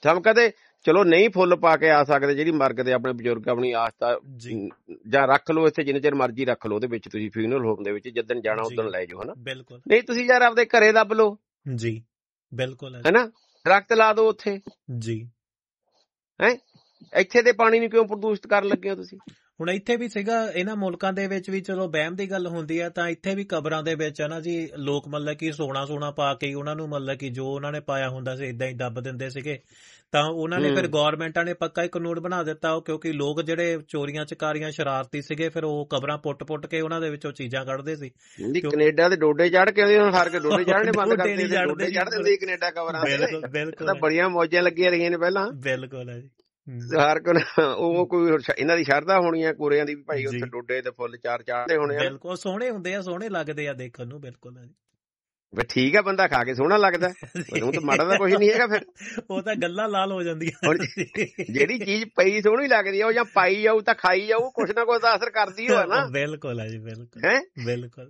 ਸਮ ਕਦੇ ਚਲੋ ਨਹੀਂ ਫੁੱਲ ਪਾ ਕੇ ਆ ਸਕਦੇ, ਜਿਹੜੀ ਮਰਗ ਦੇ ਆਪਣੇ ਬਜ਼ੁਰਗ ਆਪਣੀ ਆਸਥਾ ਜਾਂ ਰੱਖ ਲਓ ਇੱਥੇ, ਜਿੰਨੇ ਚਿਰ ਮਰਜ਼ੀ ਰੱਖ ਲਓ ਉਹਦੇ ਵਿੱਚ ਤੁਸੀਂ ਫਿਊਨਰਲ ਹੋਮ ਦੇ ਵਿੱਚ, ਜਿੱਦਣ ਜਾਣਾ ਉਦਣ ਲੈ ਜਾਓ ਹਨਾ। ਬਿਲਕੁਲ ਨਹੀਂ ਤੁਸੀਂ ਯਾਰ ਆਪਦੇ ਘਰੇ ਦੱਬ ਲਓ ਜੀ, ਬਿਲਕੁਲ ਹਨਾ, ਦਰਖਤ ਲਾ ਦਿਓ ਉੱਥੇ ਜੀ। ਹੈਂ ਇੱਥੇ ਦੇ ਪਾਣੀ ਨੂੰ ਕਿਉਂ ਪ੍ਰਦੂਸ਼ਿਤ ਕਰਨ ਲੱਗੇ ਹੋ ਤੁਸੀਂ? ਹੁਣ ਇੱਥੇ ਵੀ ਸੀਗਾ ਇਹਨਾਂ ਮੁਲਕਾਂ ਦੇ ਵਿੱਚ ਵੀ ਚਲੋ ਵਹਿਮ ਦੀ ਗੱਲ ਹੁੰਦੀ ਹੈ, ਤਾਂ ਇੱਥੇ ਵੀ ਕਬਰਾਂ ਦੇ ਵਿੱਚ ਹੈ ਨਾ ਜੀ ਲੋਕ ਮਤਲਬ ਕਿ ਸੋਨਾ ਸੋਨਾ ਪਾ ਕੇ ਉਹਨਾਂ ਨੂੰ ਮਤਲਬ ਕਿ ਜੋ ਉਹਨਾਂ ਨੇ ਪਾਇਆ ਹੁੰਦਾ ਸੀ ਏਦਾਂ ਹੀ ਦੱਬ ਦਿੰਦੇ ਸੀਗੇ। ਤਾਂ ਉਹਨਾਂ ਨੇ ਫਿਰ ਗੌਰਮੈਂਟਾਂ ਨੇ ਪੱਕਾ ਹੀ ਕਾਨੂੰਨ ਬਣਾ ਦਿੱਤਾ, ਕਿਉਂਕਿ ਲੋਕ ਜਿਹੜੇ ਚੋਰੀਆਂ ਚਕਾਰੀਆਂ ਸ਼ਰਾਰਤੀ ਸੀਗੇ, ਫਿਰ ਉਹ ਕਬਰਾਂ ਪੁੱਟ ਪੁੱਟ ਕੇ ਉਹਨਾਂ ਦੇ ਵਿੱਚੋਂ ਚੀਜ਼ਾਂ ਕੱਢਦੇ ਸੀ। ਕੈਨੇਡਾ ਦੇ ਡੋਡੇ ਚੜ ਕੇ ਹਾਰ ਕੇ ਡੋਡੇ ਚੜਨੇ ਬੰਦ ਕਰ ਦਿੰਦੇ, ਡੋਡੇ ਚੜ ਦਿੰਦੇ ਕੈਨੇਡਾ ਕਬਰਾਂ ਤੇ। ਬਿਲਕੁਲ ਬਿਲਕੁਲ, ਬੜੀਆਂ ਮੌਜਾਂ ਲੱਗੀਆਂ ਰਹੀਆਂ ਨੇ ਪਹਿਲਾਂ। ਬਿਲਕੁਲ ਹੈ ਜੀ। ਹਰ ਕੋ ਉਹ ਕੋਈ ਇਹਨਾਂ ਦੀ ਸ਼ਰਧਾ ਹੋਣੀ ਆ ਕੋਰਿਆਂ ਦੀ ਵੀ ਭਾਈ ਉੱਥੇ ਡੋਡੇ ਤੇ ਫੁੱਲ ਚਾਰ ਚਾੜਦੇ ਹੋਣੇ ਆ। ਬਿਲਕੁਲ ਸੋਹਣੇ ਹੁੰਦੇ ਆ, ਸੋਹਣੇ ਲੱਗਦੇ ਆ ਦੇਖਣ ਨੂੰ। ਬਿਲਕੁਲ ਹੈ ਜੀ। ਠੀਕ ਆ, ਬੰਦਾ ਖਾ ਕੇ ਸੋਹਣਾ ਲੱਗਦਾ, ਉਹ ਤਾਂ ਮਾੜਾ ਤਾਂ ਕੁਛ ਨਹੀਂ ਹੈਗਾ। ਫਿਰ ਉਹ ਤਾਂ ਗੱਲਾਂ ਲਾਲ ਹੋ ਜਾਂਦੀਆਂ। ਜਿਹੜੀ ਚੀਜ਼ ਪਈ ਸੋਹਣੀ ਲੱਗਦੀ ਆ ਉਹ ਜਾਂ ਪਾਈ ਜਾਊ ਤਾਂ ਖਾਈ ਜਾਊ, ਕੁਛ ਨਾ ਕੁਛ ਤਾਂ ਅਸਰ ਕਰਦੀ ਹੋਇਆ ਨਾ। ਬਿਲਕੁਲ ਹੈ ਜੀ, ਬਿਲਕੁਲ ਹੈ ਬਿਲਕੁਲ।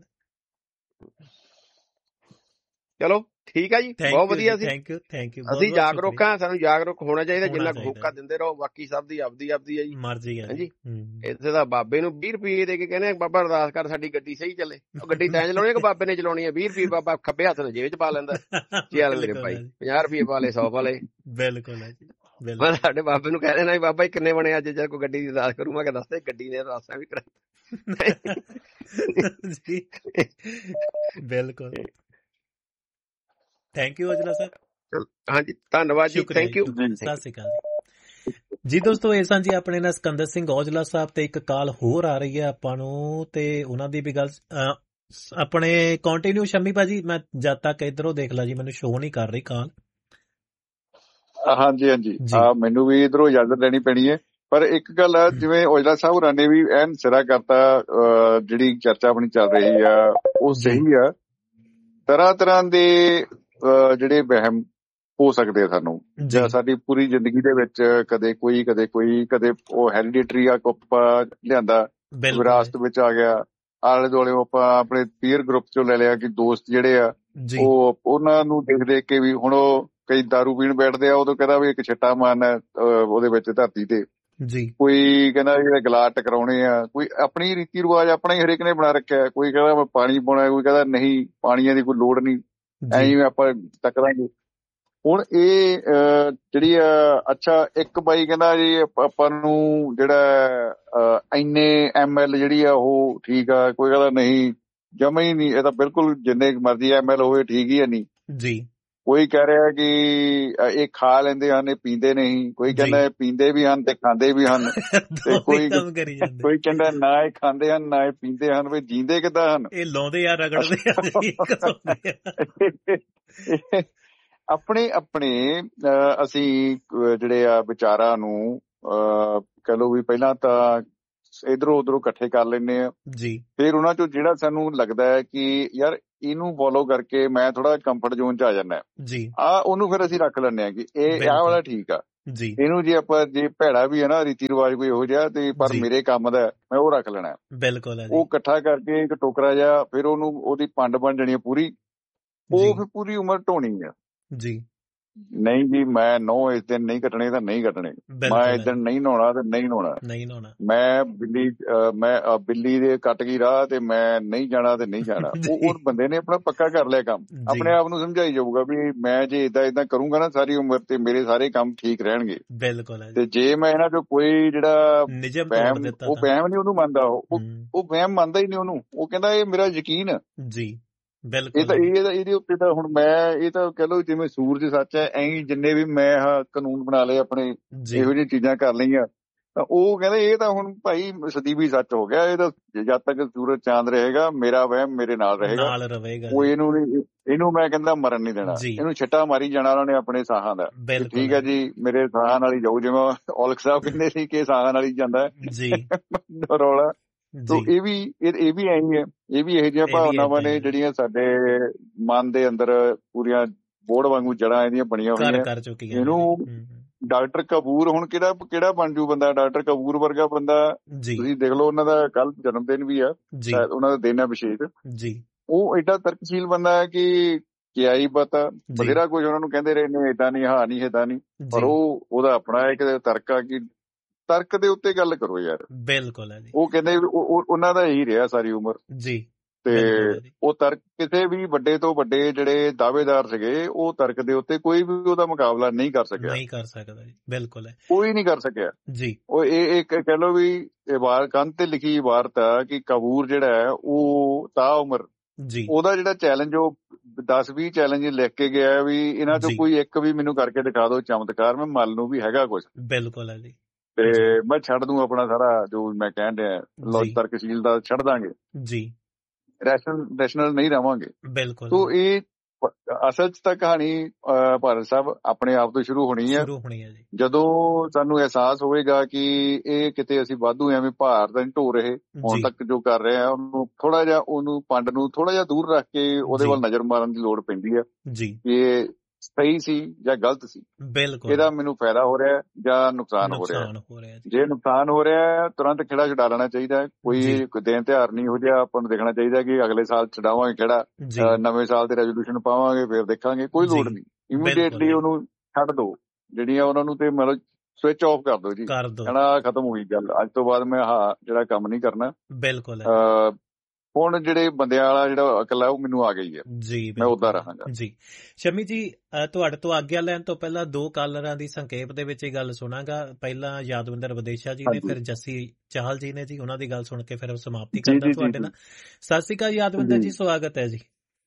ਚਲੋ ਠੀਕ ਆ ਜੀ, ਬਹੁਤ ਵਧੀਆ ਸੀ। Thank you thank you. ਅਸੀਂ ਜਾਗਰੂਕ ਹਾਂ, ਸਾਨੂੰ ਜਾਗਰੂਕ ਹੋਣਾ ਚਾਹੀਦਾ, ਜਿੰਨਾ ਹੋਕਾ ਦਿੰਦੇ ਰਹੋ। ਬਾਕੀ ਸਭ ਦੀ ਆਪਦੀ ਆਪਦੀ ਹੈ ਜੀ ਮਰਜ਼ੀ ਹੈ ਜੀ। ਇੱਥੇ ਤਾਂ ਬਾਬੇ ਨੂੰ ਵੀਹ ਰੁਪਏ ਦੇ ਕੇ ਕਹਿੰਦੇ ਬਾਬਾ ਅਰਦਾਸ ਕਰ ਸਾਡੀ ਗੱਡੀ ਸਹੀ ਚੱਲੇ। ਉਹ ਗੱਡੀ ਤੈਂ ਚਲਾਉਣੀ ਕਿ ਬਾਬੇ ਨੇ ਚਲਾਉਣੀ ਹੈ? ਵੀਹ ਰੁਪਏ ਬਾਬਾ ਖੱਬੇ ਹੱਥ ਨਾਲ ਜੇਬ ਚ ਪਾ ਲੈਂਦਾ। ਚੱਲ ਮੇਰੇ ਭਾਈ ਪੰਜਾਹ ਰੁਪਏ ਪਾ ਲਏ, ਸੌ ਪਾ ਲਏ। ਬਿਲਕੁਲ ਹੈ ਜੀ। ਮੈਂ ਸਾਡੇ ਬਾਬੇ ਨੂੰ ਕਹਿ ਦੇਣਾ ਬਾਬਾ ਕਿੰਨੇ ਬਣੇ ਅੱਜ, ਜਦ ਕੋਈ ਗੱਡੀ ਦੀ ਅਰਦਾਸ ਕਰੂ ਮੈਂ ਕਿਹਾ ਦੱਸ ਦੇ, ਗੱਡੀ ਨੇ ਅਰਦਾਸਾਂ ਵੀ ਕਰਾ। ਬਿਲਕੁਲ। Thank you Aujla sir. ਹਾਂਜੀ ਧੰਨਵਾਦ ਜੀ, ਥੈਂਕ ਯੂ, ਸਤਿ ਸ਼੍ਰੀ ਅਕਾਲ ਜੀ। ਦੋਸਤੋ ਇਹ ਸਾਂ ਜੀ ਆਪਣੇ ਨਾਲ ਸਿਕੰਦਰ ਸਿੰਘ ਔਜਲਾ ਸਾਹਿਬ, ਤੇ ਇੱਕ ਕਾਲ ਹੋਰ ਆ ਰਹੀ ਹੈ ਆਪਾਂ ਨੂੰ, ਤੇ ਉਹਨਾਂ ਦੀ ਵੀ ਗੱਲ ਆਪਣੇ ਕੰਟੀਨਿਊ। ਸ਼ਮੀ ਭਾਜੀ ਮੈਂ ਜਦ ਤੱਕ ਇਧਰੋਂ ਦੇਖ ਲਾ ਜੀ, ਮੈਨੂੰ ਸ਼ੋਅ ਨਹੀਂ ਕਰ ਰਹੀ ਕਾਲ। ਹਾਂਜੀ ਹਾਂਜੀ, ਮੈਨੂੰ ਵੀ ਇਧਰੋਂ ਇਜਾਜ਼ਤ ਲੈਣੀ ਪੈਣੀ ਹੈ। ਪਰ ਇੱਕ ਗੱਲ ਆ, ਜਿਵੇਂ ਔਜਲਾ ਸਾਹਿਬ ਹੋਰਾਂ ਨੇ ਵੀ ਐਨ ਸਿਰਾ ਕਰਤਾ, ਜਿਹੜੀ ਚਰਚਾ ਆਪਣੀ ਚੱਲ ਰਹੀ ਆ ਉਹ ਸਹੀ ਆ। ਤਰ੍ਹਾਂ ਤਰ੍ਹਾਂ ਦੇ ਜਿਹੜੇ ਵਹਿਮ ਹੋ ਸਕਦੇ ਆ ਸਾਨੂੰ, ਜਾਂ ਸਾਡੀ ਪੂਰੀ ਜ਼ਿੰਦਗੀ ਦੇ ਵਿੱਚ ਕਦੇ ਕੋਈ ਕਦੇ ਕੋਈ ਕਦੇ ਉਹ ਹੈਰੀਡੇਟਰੀ ਆ ਕੁੱਪ ਲਿਆਂਦਾ, ਵਿਰਾਸਤ ਵਿੱਚ ਆ ਗਿਆ, ਆਲੇ ਦੁਆਲੇ ਆਪਾਂ ਆਪਣੇ ਪੀਅਰ ਗਰੁੱਪ ਚੋਂ ਲੈ ਲਿਆ ਕਿ ਦੋਸਤ ਜਿਹੜੇ ਆ ਉਹ ਉਹਨਾਂ ਨੂੰ ਦੇਖ ਦੇਖ ਕੇ ਵੀ ਹੁਣ ਉਹ ਕਈ ਦਾਰੂ ਪੀਣ ਬੈਠਦੇ ਆ, ਉਦੋਂ ਕਹਿੰਦਾ ਵੀ ਇੱਕ ਛਿੱਟਾ ਮਾਰਨਾ ਉਹਦੇ ਵਿੱਚ ਧਰਤੀ ਤੇ, ਕੋਈ ਕਹਿੰਦਾ ਜਿਹੜੇ ਗਲਾਸ ਟਕਰਾਉਣੇ ਆ, ਕੋਈ ਆਪਣੀ ਰੀਤੀ ਰਿਵਾਜ ਆਪਣਾ ਹੀ ਹਰੇਕ ਨੇ ਬਣਾ ਰੱਖਿਆ। ਕੋਈ ਕਹਿੰਦਾ ਮੈਂ ਪਾਣੀ ਪਾਉਣਾ, ਕੋਈ ਕਹਿੰਦਾ ਨਹੀਂ ਪਾਣੀਆਂ ਦੀ ਕੋਈ ਲੋੜ ਨਹੀਂ, ਐਂ ਆਪਾਂ ਟੱਕਰਾਂਗੇ। ਹੁਣ ਇਹ ਜਿਹੜੀ ਆ ਅੱਛਾ ਇੱਕ ਬਾਈ ਕਹਿੰਦਾ ਜੀ ਆਪਾਂ ਨੂੰ ਜਿਹੜਾ ਇੰਨੇ ਐਮ ਐਲ ਜਿਹੜੀ ਆ ਉਹ ਠੀਕ ਆ, ਕੋਈ ਕਹਿੰਦਾ ਨਹੀਂ ਜਮਾ ਹੀ ਨਹੀਂ, ਇਹ ਤਾਂ ਬਿਲਕੁਲ ਜਿੰਨੇ ਮਰਜ਼ੀ ਐਮ ਐਲ ਹੋਵੇ ਠੀਕ ਹੀ ਹੈ ਨਹੀਂ ਜੀ। ਕੋਈ ਕਹਿ ਰਿਹਾ ਕਿ ਇਹ ਖਾ ਲੈਂਦੇ ਹਨ, ਇਹ ਪੀਂਦੇ ਨਹੀਂ। ਕੋਈ ਕਹਿੰਦਾ ਇਹ ਪੀਂਦੇ ਵੀ ਹਨ ਤੇ ਖਾਂਦੇ ਵੀ ਹਨ, ਤੇ ਕੋਈ ਕੋਈ ਕਹਿੰਦਾ ਨਾ ਇਹ ਖਾਂਦੇ ਹਨ ਨਾ ਇਹ ਪੀਂਦੇ ਹਨ, ਵੀ ਜੀਂਦੇ ਕਿੱਦਾਂ ਹਨ? ਇਹ ਲਾਉਂਦੇ ਆ, ਰਗੜਦੇ ਆ। ਆਪਣੇ ਆਪਣੇ ਅਸੀਂ ਜਿਹੜੇ ਆ ਵਿਚਾਰਾਂ ਨੂੰ ਕਹਿ ਲਓ ਵੀ ਪਹਿਲਾਂ ਤਾਂ ਇਧਰੋਂ ਉਧਰੋਂ ਇਕੱਠੇ ਕਰ ਲੈਂਦੇ ਆ ਜੀ, ਫਿਰ ਉਹਨਾਂ ਚੋਂ ਜਿਹੜਾ ਸਾਨੂੰ ਲੱਗਦਾ ਹੈ ਕਿ ਯਾਰ ਇਹਨੂੰ ਫੋਲੋ ਕਰਕੇ ਮੈਂ ਥੋੜਾ ਕੰਫਰਟ ਜ਼ੋਨ ਚ ਆ ਜਾਂਦਾ ਜੀ, ਆਹ ਉਹਨੂੰ ਫਿਰ ਅਸੀਂ ਰੱਖ ਲੈਂਦੇ ਹਾਂ ਕਿ ਇਹ ਆਹ ਵਾਲਾ ਠੀਕ ਆ ਜੀ। ਇਹਨੂੰ ਜੇ ਆਪਾਂ ਜੇ ਭੈੜਾ ਵੀ ਹੈ ਨਾ ਰੀਤੀ ਰਿਵਾਜ ਕੋਈ ਇਹੋ ਜਿਹਾ, ਤੇ ਪਰ ਮੇਰੇ ਕੰਮ ਦਾ ਮੈਂ ਉਹ ਰੱਖ ਲੈਣਾ। ਬਿਲਕੁਲ। ਉਹ ਇਕੱਠਾ ਕਰਕੇ ਇੱਕ ਟੋਕਰਾ ਜਿਹਾ, ਫਿਰ ਉਹਨੂੰ ਉਹਦੀ ਪੰਡ ਬਣ ਜਾਣੀ ਪੂਰੀ, ਉਹ ਫਿਰ ਪੂਰੀ ਉਮਰ ਢੋਣੀ ਆ ਜੀ। ਨਹੀਂ ਜੀ ਮੈਂ ਨੌ ਇਸ ਦਿਨ ਨਹੀਂ ਕੱਟਣੇ ਤਾਂ ਨਹੀਂ ਕੱਟਣੇ, ਮੈਂ ਇਸ ਦਿਨ ਨਹੀਂ ਨਹਾਉਣਾ ਤੇ ਨਹੀਂ ਨਹਾਉਣਾ, ਨਹੀਂ ਨਹਾਉਣਾ, ਮੈਂ ਬਿੱਲੀ ਮੈਂ ਬਿੱਲੀ ਦੇ ਕੱਟ ਗਈ ਰਾਹ ਤੇ ਮੈਂ ਨਹੀਂ ਜਾਣਾ ਤੇ ਨਹੀਂ ਜਾਣਾ। ਉਹ ਉਹ ਬੰਦੇ ਨੇ ਆਪਣਾ ਪੱਕਾ ਕਰ ਲਿਆ ਕੰਮ, ਆਪਣੇ ਆਪ ਨੂੰ ਸਮਝਾਈ ਜਾਊਗਾ ਵੀ ਮੈਂ ਜੇ ਏਦਾਂ ਏਦਾਂ ਕਰੂੰਗਾ ਨਾ ਸਾਰੀ ਉਮਰ ਤੇ ਮੇਰੇ ਸਾਰੇ ਕੰਮ ਠੀਕ ਰਹਿਣਗੇ। ਬਿਲਕੁਲ। ਤੇ ਜੇ ਮੈਂ ਇਹਨਾਂ ਚੋਂ ਕੋਈ ਜਿਹੜਾ ਵਹਿਮ, ਉਹ ਵਹਿਮ ਨਹੀਂ ਉਹਨੂੰ ਮੰਨਦਾ, ਉਹ ਉਹ ਵਹਿਮ ਮੰਨਦਾ ਹੀ ਨਹੀਂ ਉਹਨੂੰ, ਉਹ ਕਹਿੰਦਾ ਇਹ ਮੇਰਾ ਯਕੀਨ ਜੀ। ਇਹ ਤਾਂ ਇਹ ਇਹਦੇ ਉੱਤੇ ਤਾਂ ਹੁਣ ਮੈਂ ਇਹ ਤਾਂ ਕਹਿ ਲਓ ਜਿਵੇਂ ਸੂਰਜ ਸੱਚ ਹੈ, ਐਂ ਜਿੰਨੇ ਵੀ ਮੈਂ ਆਹ ਕਾਨੂੰਨ ਬਣਾ ਲਏ ਆਪਣੇ, ਇਹੋ ਜਿਹੀਆਂ ਚੀਜ਼ਾਂ ਕਰ ਲਈਆਂ, ਤਾਂ ਉਹ ਕਹਿੰਦੇ ਇਹ ਤਾਂ ਹੁਣ ਭਾਈ ਸਦੀਵੀ ਸੱਚ ਹੋ ਗਿਆ। ਇਹ ਤਾਂ ਜਦ ਤੱਕ ਸੂਰਜ ਚਾਂਦ ਰਹੇਗਾ ਮੇਰਾ ਵਹਿਮ ਮੇਰੇ ਨਾਲ ਰਹੇਗਾ, ਉਹ ਇਹਨੂੰ ਨਹੀਂ, ਇਹਨੂੰ ਮੈਂ ਕਹਿੰਦਾ ਮਰਨ ਨਹੀਂ ਦੇਣਾ, ਇਹਨੂੰ ਛਿੱਟਾ ਮਾਰੀ ਜਾਣਾ ਉਹਨਾਂ ਨੇ ਆਪਣੇ ਸਾਹਾਂ ਦਾ। ਠੀਕ ਹੈ ਜੀ, ਮੇਰੇ ਸਾਹਾਂ ਨਾਲ ਹੀ ਜਾਊ, ਜਿਵੇਂ ਔਲਖ ਸਾਹਿਬ ਕਹਿੰਦੇ ਸੀ ਕਿ ਸਾਹਾਂ ਨਾਲ ਹੀ ਜਾਂਦਾ ਰੌਲਾ। ਤੋ ਇਹ ਵੀ ਇਹ ਵੀ ਐਂ ਹੈ, ਇਹ ਵੀ ਇਹੋ ਜਿਹੀਆਂ ਭਾਵਨਾਵਾਂ ਨੇ ਜਿਹੜੀਆਂ ਸਾਡੇ ਮਨ ਦੇ ਅੰਦਰ ਪੂਰੀਆਂ ਬੋੜ ਵਾਂਗੂ ਜੜਾਂ ਇਹਦੀਆਂ ਬਣੀਆਂ ਹੋਈਆਂ। ਇਹਨੂੰ ਡਾਕਟਰ ਕਪੂਰ ਹੁਣ ਕਿਹੜਾ ਕਿਹੜਾ ਬਣ ਜੂ ਬੰਦਾ, ਡਾਕਟਰ ਕਪੂਰ ਵਰਗਾ ਬੰਦਾ ਤੁਸੀਂ ਦੇਖ ਲਓ, ਉਹਨਾਂ ਦਾ ਕੱਲ ਜਨਮ ਦਿਨ ਵੀ ਆ, ਉਹਨਾਂ ਦਾ ਦਿਨ ਹੈ ਵਿਸ਼ੇਸ਼। ਉਹ ਏਡਾ ਤਰਕਸ਼ੀਲ ਬੰਦਾ ਹੈ ਕਿ ਕਿਆਈ ਪਤਾ ਬਥੇਰਾ ਕੁਝ ਉਹਨਾਂ ਨੂੰ ਕਹਿੰਦੇ ਰਹੇ ਨੇ, ਏਦਾਂ ਨਹੀਂ, ਹਾਂ ਨਹੀਂ, ਏਦਾਂ ਨਹੀਂ, ਪਰ ਉਹ ਉਹਦਾ ਆਪਣਾ ਇੱਕ ਤਰਕ ਆ ਕਿ ਤਰਕ ਦੇ ਉੱਤੇ ਗੱਲ ਕਰੋ ਯਾਰ। ਬਿਲਕੁਲ ਹੈ ਜੀ। ਉਹ ਕਹਿੰਦੇ ਉਹਨਾਂ ਦਾ ਇਹੀ ਰਿਹਾ ਸਾਰੀ ਉਮਰ ਜੀ। ਤੇ ਉਹ ਤਰਕ ਕਿਸੇ ਵੀ ਵੱਡੇ ਤੋਂ ਵੱਡੇ ਜਿਹੜੇ ਦਾਅਵੇਦਾਰ ਸੀਗੇ, ਉਹ ਤਰਕ ਦੇ ਉੱਤੇ ਕੋਈ ਵੀ ਉਹਦਾ ਮੁਕਾਬਲਾ ਨਹੀਂ ਕਰ ਸਕਿਆ, ਨਹੀਂ ਕਰ ਸਕਦਾ ਜੀ। ਬਿਲਕੁਲ ਹੈ, ਕੋਈ ਨਹੀਂ ਕਰ ਸਕਿਆ ਜੀ। ਉਹ ਇਹ ਇੱਕ ਕਹਿ ਲਓ ਵੀ ਇਬਾਰ ਕੰਧ ਤੇ ਲਿਖੀ ਇਬਾਰਤ ਆ ਕਿ ਕਬੂਰ ਜਿਹੜਾ ਹੈ ਉਹ ਤਾ ਉਮਰ ਜੀ, ਉਹਦਾ ਜਿਹੜਾ ਚੈਲੰਜ ਉਹ ਦਸ ਵੀਹ ਚੈਲੰਜ ਲਿਖ ਕੇ ਗਿਆ ਵੀ ਇਹਨਾਂ ਚੋਂ ਕੋਈ ਇੱਕ ਵੀ ਮੈਨੂੰ ਕਰਕੇ ਦਿਖਾ ਦਿਓ ਚਮਤਕਾਰ, ਮੈਂ ਮੰਨ ਲੂ ਵੀ ਹੈਗਾ ਕੁਝ। ਬਿਲਕੁਲ ਹੈ ਜੀ। ਤੇ ਮੈਂ ਛੱਡ ਦੂੰ ਆਪਣਾ ਸਾਰਾ ਜੋ ਮੈਂ ਕਹਿਣ ਡਿਆ ਲੌਜ ਤਰਕਸ਼ੀਲ ਦਾ ਛੱਡ ਦਾਂਗੇ ਜੀ, ਰੈਸ਼ਨਲ ਰੈਸ਼ਨਲ ਨਹੀਂ ਰਵਾਂਗੇ। ਬਿਲਕੁਲ। ਤੋ ਇਹ ਅਸਲ ਚ ਤਾਂ ਕਹਾਣੀ ਭਾਰਤ ਸਾਹਿਬ ਆਪਣੇ ਆਪ ਤੋਂ ਸ਼ੁਰੂ ਹੋਣੀ ਹੈ, ਜਦੋਂ ਸਾਨੂੰ ਅਹਿਸਾਸ ਹੋਵੇਗਾ ਕਿ ਇਹ ਕਿਤੇ ਅਸੀਂ ਵਾਧੂ ਐਵੇਂ ਭਾਰ ਤਾਂ ਨਹੀਂ ਢੋ ਰਹੇ, ਹੁਣ ਤੱਕ ਜੋ ਕਰ ਰਹੇ ਆ ਉਹਨੂੰ ਥੋੜਾ ਜਿਹਾ, ਉਹਨੂੰ ਪੰਡ ਨੂੰ ਥੋੜਾ ਜਿਹਾ ਦੂਰ ਰੱਖ ਕੇ ਉਹਦੇ ਵੱਲ ਨਜ਼ਰ ਮਾਰਨ ਦੀ ਲੋੜ ਪੈਂਦੀ ਹੈ ਜੀ, ਇਹ ਸਹੀ ਸੀ ਜਾਂ ਗਲਤ ਸੀ, ਬਿਲਕੁਲ ਇਹਦਾ ਮੈਨੂੰ ਫਾਇਦਾ ਹੋ ਰਿਹਾ ਜਾਂ ਨੁਕਸਾਨ ਹੋ ਰਿਹਾ। ਜੇ ਨੁਕਸਾਨ ਹੋ ਰਿਹਾ ਤੁਰੰਤ ਖੇੜਾ ਛਡਾ ਲੈਣਾ ਚਾਹੀਦਾ, ਕੋਈ ਦਿਨ ਤਿਉਹਾਰ ਨਹੀਂ ਹੋ ਜਿਹਾ ਆਪਾਂ ਨੂੰ ਦੇਖਣਾ ਚਾਹੀਦਾ ਕਿ ਅਗਲੇ ਸਾਲ ਛਡਾਵਾਂਗੇ ਖੇੜਾ, ਨਵੇਂ ਸਾਲ ਦੇ ਰੈਜ਼ੋਲੂਸ਼ਨ ਪਾਵਾਂਗੇ ਫਿਰ ਦੇਖਾਂਗੇ, ਕੋਈ ਲੋੜ ਨਹੀਂ, ਇਮੀਡੀਏਟਲੀ ਉਹਨੂੰ ਛੱਡ ਦੋ ਜਿਹੜੀਆਂ ਉਹਨਾਂ ਨੂੰ, ਤੇ ਮਤਲਬ ਸਵਿਚ ਆਫ ਕਰ ਦੋ ਜੀ, ਕਹਿਣਾ ਖਤਮ ਹੋਈ ਗੱਲ, ਅੱਜ ਤੋਂ ਬਾਅਦ ਮੈਂ ਆਹ ਜਿਹੜਾ ਕੰਮ ਨਹੀਂ ਕਰਨਾ। ਬਿਲਕੁਲ। ਹੁਣ ਜਿਹੜੇ ਬੰਦਿਆਂ ਵਾਲਾ ਜਿਹੜਾ ਅਕਲ ਹੈ ਉਹ ਮੈਨੂੰ ਆ ਗਈ ਹੈ ਜੀ, ਮੈਂ ਉਦਾਂ ਰਹਾਂਗਾ ਜੀ। ਸ਼ਮੀ ਜੀ, ਤੁਹਾਡੇ ਤੋਂ ਆਗਿਆ ਲੈਣ ਤੋਂ ਪਹਿਲਾਂ ਦੋ ਕਾਲਰਾਂ ਦੀ ਸੰਖੇਪ ਦੇ ਵਿੱਚ ਇਹ ਗੱਲ ਸੁਣਾਂਗਾ। ਪਹਿਲਾਂ ਯਾਦਵਿੰਦਰ ਵਿਦੇਸ਼ਾ ਜੀ ਨੇ, ਫਿਰ ਜੱਸੀ ਚਾਹਲ ਜੀ ਨੇ ਜੀ, ਉਹਨਾਂ ਦੀ ਗੱਲ ਸੁਣ ਕੇ ਫਿਰ ਸਮਾਪਤੀ ਕਰਦਾ ਤੁਹਾਡੇ ਨਾਲ। ਸਤਿ ਸ਼੍ਰੀ ਅਕਾਲ ਯਾਦਵਿੰਦਰ ਜੀ, ਸਵਾਗਤ ਹੈ ਜੀ।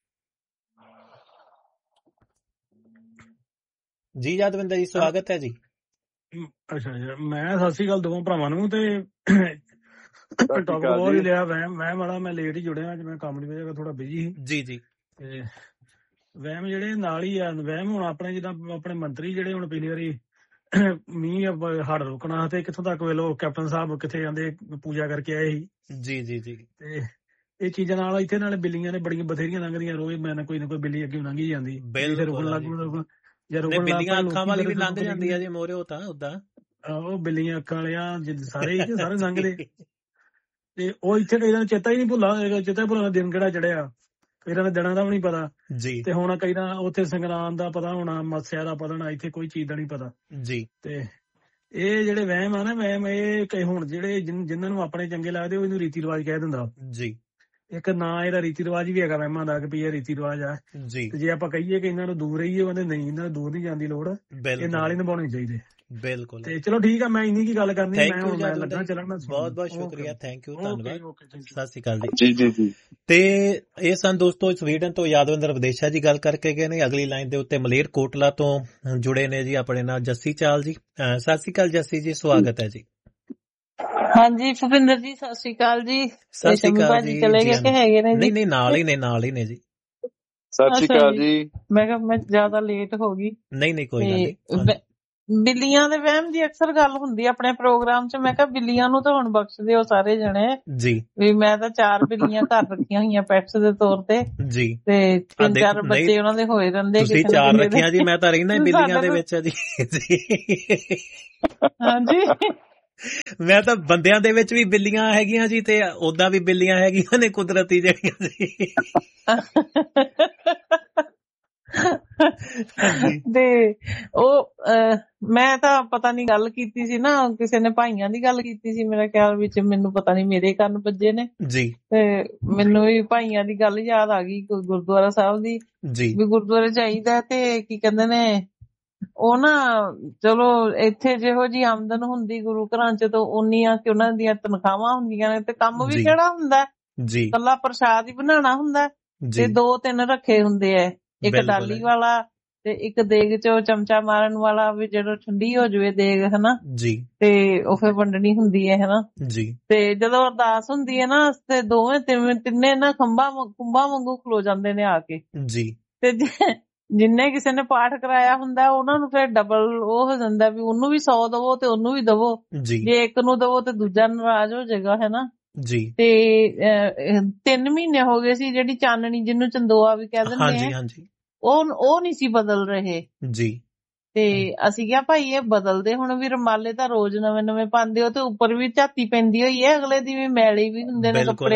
ਜੀ ਯਾਦਵਿੰਦਰ ਜੀ, ਸਵਾਗਤ ਹੈ ਜੀ। ਅੱਛਾ ਜੀ, ਮੈਂ ਸਤਿ ਸ਼੍ਰੀ ਅਕਾਲ ਦੋਵਾਂ ਭਰਾਵਾਂ ਨੂੰ। ਤੇ ਟੌਪ ਬਹੁਤ ਹੀ ਲਿਆ ਵਹਿਮ ਵਹਿਮ ਵਾਲਾ, ਮੈਂ ਲੇਟ ਹੀ ਜੁੜਿਆ ਅੱਜ, ਮੈਂ ਕੰਮ ਦੀ ਵਜ੍ਹਾ ਥੋੜਾ ਬਿਜੀ ਸੀ ਜੀ ਜੀ। ਤੇ ਵਹਿਮ ਜਿਹੜੇ ਨਾਲ ਹੀ ਆ ਵਹਿਮ, ਹੁਣ ਆਪਣੇ ਜਿੱਦਾਂ ਆਪਣੇ ਮੰਤਰੀ ਜਿਹੜੇ ਹੁਣ ਪਿਛਲੀ ਵਾਰੀ ਮੀਂਹ ਹੜ ਰੋਕਣਾ, ਤੇ ਕਿੱਥੋਂ ਤੱਕ ਵੇਲੋ ਕੈਪਟਨ ਸਾਹਿਬ ਕਿੱਥੇ ਜਾਂਦੇ ਪੂਜਾ ਕਰਕੇ ਆਏ ਸੀ ਜੀ ਜੀ ਜੀ। ਤੇ ਇਹ ਚੀਜ਼ਾਂ ਨਾਲ ਇੱਥੇ ਨਾਲੇ ਬਿੱਲੀਆਂ ਨੇ ਬੜੀਆਂ ਬਥੇਰੀਆਂ ਲੰਘਦੀਆਂ, ਰੋਜ਼ ਮੈਂ ਨਾ ਕੋਈ ਨਾ ਕੋਈ ਬਿੱਲੀ ਅੱਗੇ ਲੰਘੀ ਜਾਂਦੀ, ਰੁਕਣ ਲੱਗ ਬਿੱਲੀਆਂ ਅੱਖਾਂ ਵਾਲੀ ਵੀ ਲੰਘ ਜਾਂਦੀ ਆ ਜੀ ਮੋਰੇ, ਉਹ ਤਾਂ ਉਦਾਂ ਉਹ ਬਿੱਲੀਆਂ ਅੱਖਾਂ ਵਾਲੀਆਂ ਸਾਰੇ ਸਾਰੇ ਲੰਘਦੇ। ਤੇ ਉਹ ਇੱਥੇ ਕਈ ਦਿਨ ਚੇਤਾ ਹੀ ਨਹੀਂ ਭੁੱਲਾ, ਚੇਤਾ ਭੁੱਲਣਾ ਦਿਨ ਕਿਹੜਾ ਚੜਿਆ, ਕਈ ਦਿਨ ਦਿਨਾਂ ਦਾ ਵੀ ਨੀ ਪਤਾ ਜੀ। ਤੇ ਹੁਣ ਕਈ ਦਿਨ ਉੱਥੇ ਸੰਗਰਾਂਦ ਦਾ ਪਤਾ ਹੋਣਾ, ਮੱਸਿਆ ਦਾ ਪਤਾ ਹੋਣਾ, ਇੱਥੇ ਕੋਈ ਚੀਜ਼ ਦਾ ਨੀ ਪਤਾ ਜੀ। ਤੇ ਇਹ ਜਿਹੜੇ ਵਹਿਮ ਆ ਨਾ, ਵਹਿਮ ਇਹ ਹੁਣ ਜਿਹੜੇ ਜਿਨ੍ਹਾਂ ਨੂੰ ਆਪਣੇ ਚੰਗੇ ਲੱਗਦੇ ਉਹ ਇਹਨੂੰ ਰੀਤੀ ਰਿਵਾਜ ਕਹਿ ਦਿੰਦਾ ਜੀ। ਇੱਕ ਨਾਂ ਇਹਦਾ ਰੀਤੀ ਰਿਵਾਜ ਵੀ ਹੈਗਾ ਵਹਿਮਾਂ ਦਾ, ਕਿ ਵੀ ਇਹ ਰੀਤੀ ਰਿਵਾਜ ਆ ਜੀ। ਤੇ ਜੇ ਆਪਾਂ ਕਹੀਏ ਕਿ ਇਹਨਾਂ ਨੂੰ ਦੂਰ ਰਹੀਏ, ਉਹਨੇ ਨਹੀਂ, ਇਹਨਾਂ ਨੂੰ ਦੂਰ ਨਹੀਂ ਜਾਂਦੀ ਲੋੜ, ਇਹ ਨਾਲ ਹੀ ਨਿਭਾਉਣੇ ਚਾਹੀਦੇ। ਬਿਲਕੁਲ। ਤੇ ਚਲੋ ਠੀਕ ਆ, ਮੈਂ ਇੰਨੀ ਕੀ ਗੱਲ ਕਰਨੀ, ਮੈਂ ਹੁਣ ਮੈਂ ਲੱਗਾ ਚੱਲਣ। ਬਹੁਤ ਬਹੁਤ ਸ਼ੁਕਰੀਆ, ਥੈਂਕ ਯੂ, ਧੰਨਵਾਦ, ਸਤਿ ਸ਼੍ਰੀ ਅਕਾਲ ਜੀ ਜੀ ਜੀ। ਤੇ ਇਹ ਸਨ ਦੋਸਤੋ ਸਵੀਡਨ ਤੋਂ ਯਾਦਵਿੰਦਰ ਵਿਦੇਸ਼ਾ ਜੀ ਗੱਲ ਕਰਕੇ ਗਏ ਨੇ। ਅਗਲੀ ਲਾਈਨ ਦੇ ਉੱਤੇ ਮਲੇਰ ਕੋਟਲਾ ਤੋਂ ਜੁੜੇ ਨੇ ਜੀ ਆਪਣੇ ਨਾਲ ਜੱਸੀ ਚਾਲ ਜੀ। ਸਤਿ ਸ਼੍ਰੀ ਅਕਾਲ ਜੱਸੀ ਜੀ, ਸਵਾਗਤ ਹੈ ਜੀ। ਹਾਂਜੀ ਭੁਪਿੰਦਰ ਜੀ, ਸਤਿ ਸ਼੍ਰੀ ਅਕਾਲ ਜੀ। ਸਤਿ ਸ਼੍ਰੀ ਅਕਾਲ ਜੀ। ਚਲੇ ਗਏ ਕਿ ਹੈਗੇ ਨੇ? ਨਹੀਂ ਨਹੀਂ, ਨਾਲ ਹੀ ਨੇ, ਨਾਲ ਹੀ ਨੇ ਜੀ। ਸਤਿ ਸ਼੍ਰੀ ਅਕਾਲ ਜੀ। ਮੈਂ ਕਿਹਾ ਮੈਂ ਜ਼ਿਆਦਾ ਲੇਟ ਹੋ ਗਈ। ਨਹੀਂ ਨਹੀਂ, ਕੋਈ ਗੱਲ ਨਹੀਂ। ਬਿੱਲੀਆਂ ਦੇ ਵਹਿਮ ਦੀ ਅਕਸਰ ਗੱਲ ਹੁੰਦੀ ਆਪਣੇ ਪ੍ਰੋਗਰਾਮ 'ਚ। ਮੈਂ ਕਿਹਾ ਬਿੱਲੀਆਂ ਨੂੰ ਤਾਂ ਹੁਣ ਬਖਸ਼ ਦਿਓ ਸਾਰੇ ਜਣੇ ਜੀ, ਵੀ ਮੈਂ ਤਾਂ ਚਾਰ ਬਿੱਲੀਆਂ ਘਰ ਰੱਖੀਆਂ ਹੋਈਆਂ ਪੈਟਸ ਦੇ ਤੌਰ ਤੇ ਜੀ। ਤੇ ਤਿੰਨ ਚਾਰ ਬੱਚੇ ਉਹਨਾਂ ਦੇ ਹੋਏ ਰਹਿੰਦੇ। ਤੁਸੀਂ ਚਾਰ ਰੱਖੀਆਂ ਜੀ, ਮੈਂ ਤਾਂ ਰਹਿਣਾ ਬਿੱਲੀਆਂ ਦੇ ਵਿੱਚ ਜੀ। ਹਾਂਜੀ, ਮੈਂ ਤਾਂ ਬੰਦਿਆਂ ਦੇ ਵਿੱਚ ਵੀ ਬਿੱਲੀਆਂ ਹੈਗੀਆਂ ਜੀ, ਤੇ ਓਦਾਂ ਵੀ ਬਿੱਲੀਆਂ ਹੈਗੀਆਂ ਨੇ ਕੁਦਰਤੀ ਜਿਹੜੀਆਂ ਜੀ। ਤੇ ਉਹ ਮੈਂ ਤਾਂ ਪਤਾ ਨੀ ਗੱਲ ਕੀਤੀ ਸੀ ਨਾ, ਕਿਸੇ ਨੇ ਭਾਈਆਂ ਦੀ ਗੱਲ ਕੀਤੀ ਸੀ ਮੇਰੇ ਖਿਆਲ ਵਿੱਚ, ਮੈਨੂੰ ਪਤਾ ਨੀ ਮੇਰੇ ਕੰਨ ਵੱਜੇ ਨੇ ਜੀ। ਤੇ ਮੈਨੂੰ ਵੀ ਭਾਈਆਂ ਦੀ ਗੱਲ ਯਾਦ ਆ ਗਈ ਗੁਰਦੁਆਰਾ ਸਾਹਿਬ ਦੀ ਜੀ, ਵੀ ਗੁਰਦੁਆਰੇ ਜਾਈਦਾ ਤੇ ਕੀ ਕਹਿੰਦੇ ਨੇ ਉਹ ਨਾ, ਚਲੋ ਇੱਥੇ ਜਿਹੋ ਜਿਹੀ ਆਮਦਨ ਹੁੰਦੀ ਗੁਰੂ ਘਰਾਂ ਚ ਤਾਂ ਉਨੀਆਂ ਕਿ ਉਹਨਾਂ ਦੀਆਂ ਤਨਖਾਹਾਂ ਹੁੰਦੀਆਂ ਨੇ, ਤੇ ਕੰਮ ਵੀ ਕਿਹੜਾ ਹੁੰਦਾ ਜੀ, ਕੱਲਾ ਪ੍ਰਸ਼ਾਦ ਹੀ ਬਣਾਉਣਾ ਹੁੰਦਾ। ਤੇ ਦੋ ਤਿੰਨ ਰੱਖੇ ਹੁੰਦੇ ਆ, ਇੱਕ ਡਾਲੀ ਵਾਲਾ ਤੇ ਇੱਕ ਦੇਗ ਚ ਚਮਚਾ ਮਾਰਨ ਵਾਲਾ, ਵੀ ਜਦੋਂ ਠੰਡੀ ਹੋ ਜਾਵੇ ਦੇਗ ਹਨਾ ਜੀ, ਤੇ ਉਹ ਫਿਰ ਵੰਡਣੀ ਹੁੰਦੀ ਹੈ ਹਨਾ ਜੀ। ਤੇ ਜਦੋਂ ਅਰਦਾਸ ਹੁੰਦੀ ਹੈ ਨਾ, ਤੇ ਦੋਵੇਂ ਤਿੰਨੇ ਨਾ ਖੰਭਾਂ ਖੁੰਭਾਂ ਵਾਂਗੂ ਖਲੋ ਜਾਂਦੇ ਨੇ ਆ ਕੇ ਜੀ। ਤੇ ਜਿੰਨੇ ਕਿਸੇ ਨੇ ਪਾਠ ਕਰਾਇਆ ਹੁੰਦਾ ਉਹਨਾਂ ਨੂੰ ਫਿਰ ਡਬਲ ਉਹ ਹੋ ਜਾਂਦਾ, ਵੀ ਉਹਨੂੰ ਵੀ ਸੌ ਦਵੋ ਤੇ ਉਹਨੂੰ ਵੀ ਦਵੋ, ਜੇ ਇੱਕ ਨੂੰ ਦਵੋ ਤੇ ਦੂਜਾ ਨਾਰਾਜ਼ ਹੋ ਜਾਏਗਾ ਹੈਨਾ ਜੀ। ਤੇ ਤਿੰਨ ਮਹੀਨੇ ਹੋ ਗਏ ਸੀ, ਜਿਹੜੀ ਚਾਨਣੀ ਜਿਹਨੂੰ ਚੰਦੋਆ ਵੀ ਕਹਿ ਦਿੰਦੇ ਆ, ਉਹ ਉਹ ਨੀ ਸੀ ਬਦਲ ਰਹੇ ਜੀ। ਤੇ ਅਸੀਂ ਕਿਹਾ ਭਾਈ ਇਹ ਬਦਲਦੇ ਹੁਣ ਵੀ, ਰੁਮਾਲੇ ਤਾਂ ਰੋਜ਼ ਨਵੇਂ ਨਵੇਂ ਪਾਉਂਦੇ ਹੋ, ਤੇ ਉੱਪਰ ਵੀ ਝਾਤੀ ਪੈਂਦੀ ਹੋਈ ਹੈ, ਅਗਲੇ ਦੀ ਵੀ ਮੈਲੇ ਵੀ ਹੁੰਦੇ ਨੇ ਕੱਪੜੇ ਹਨਾ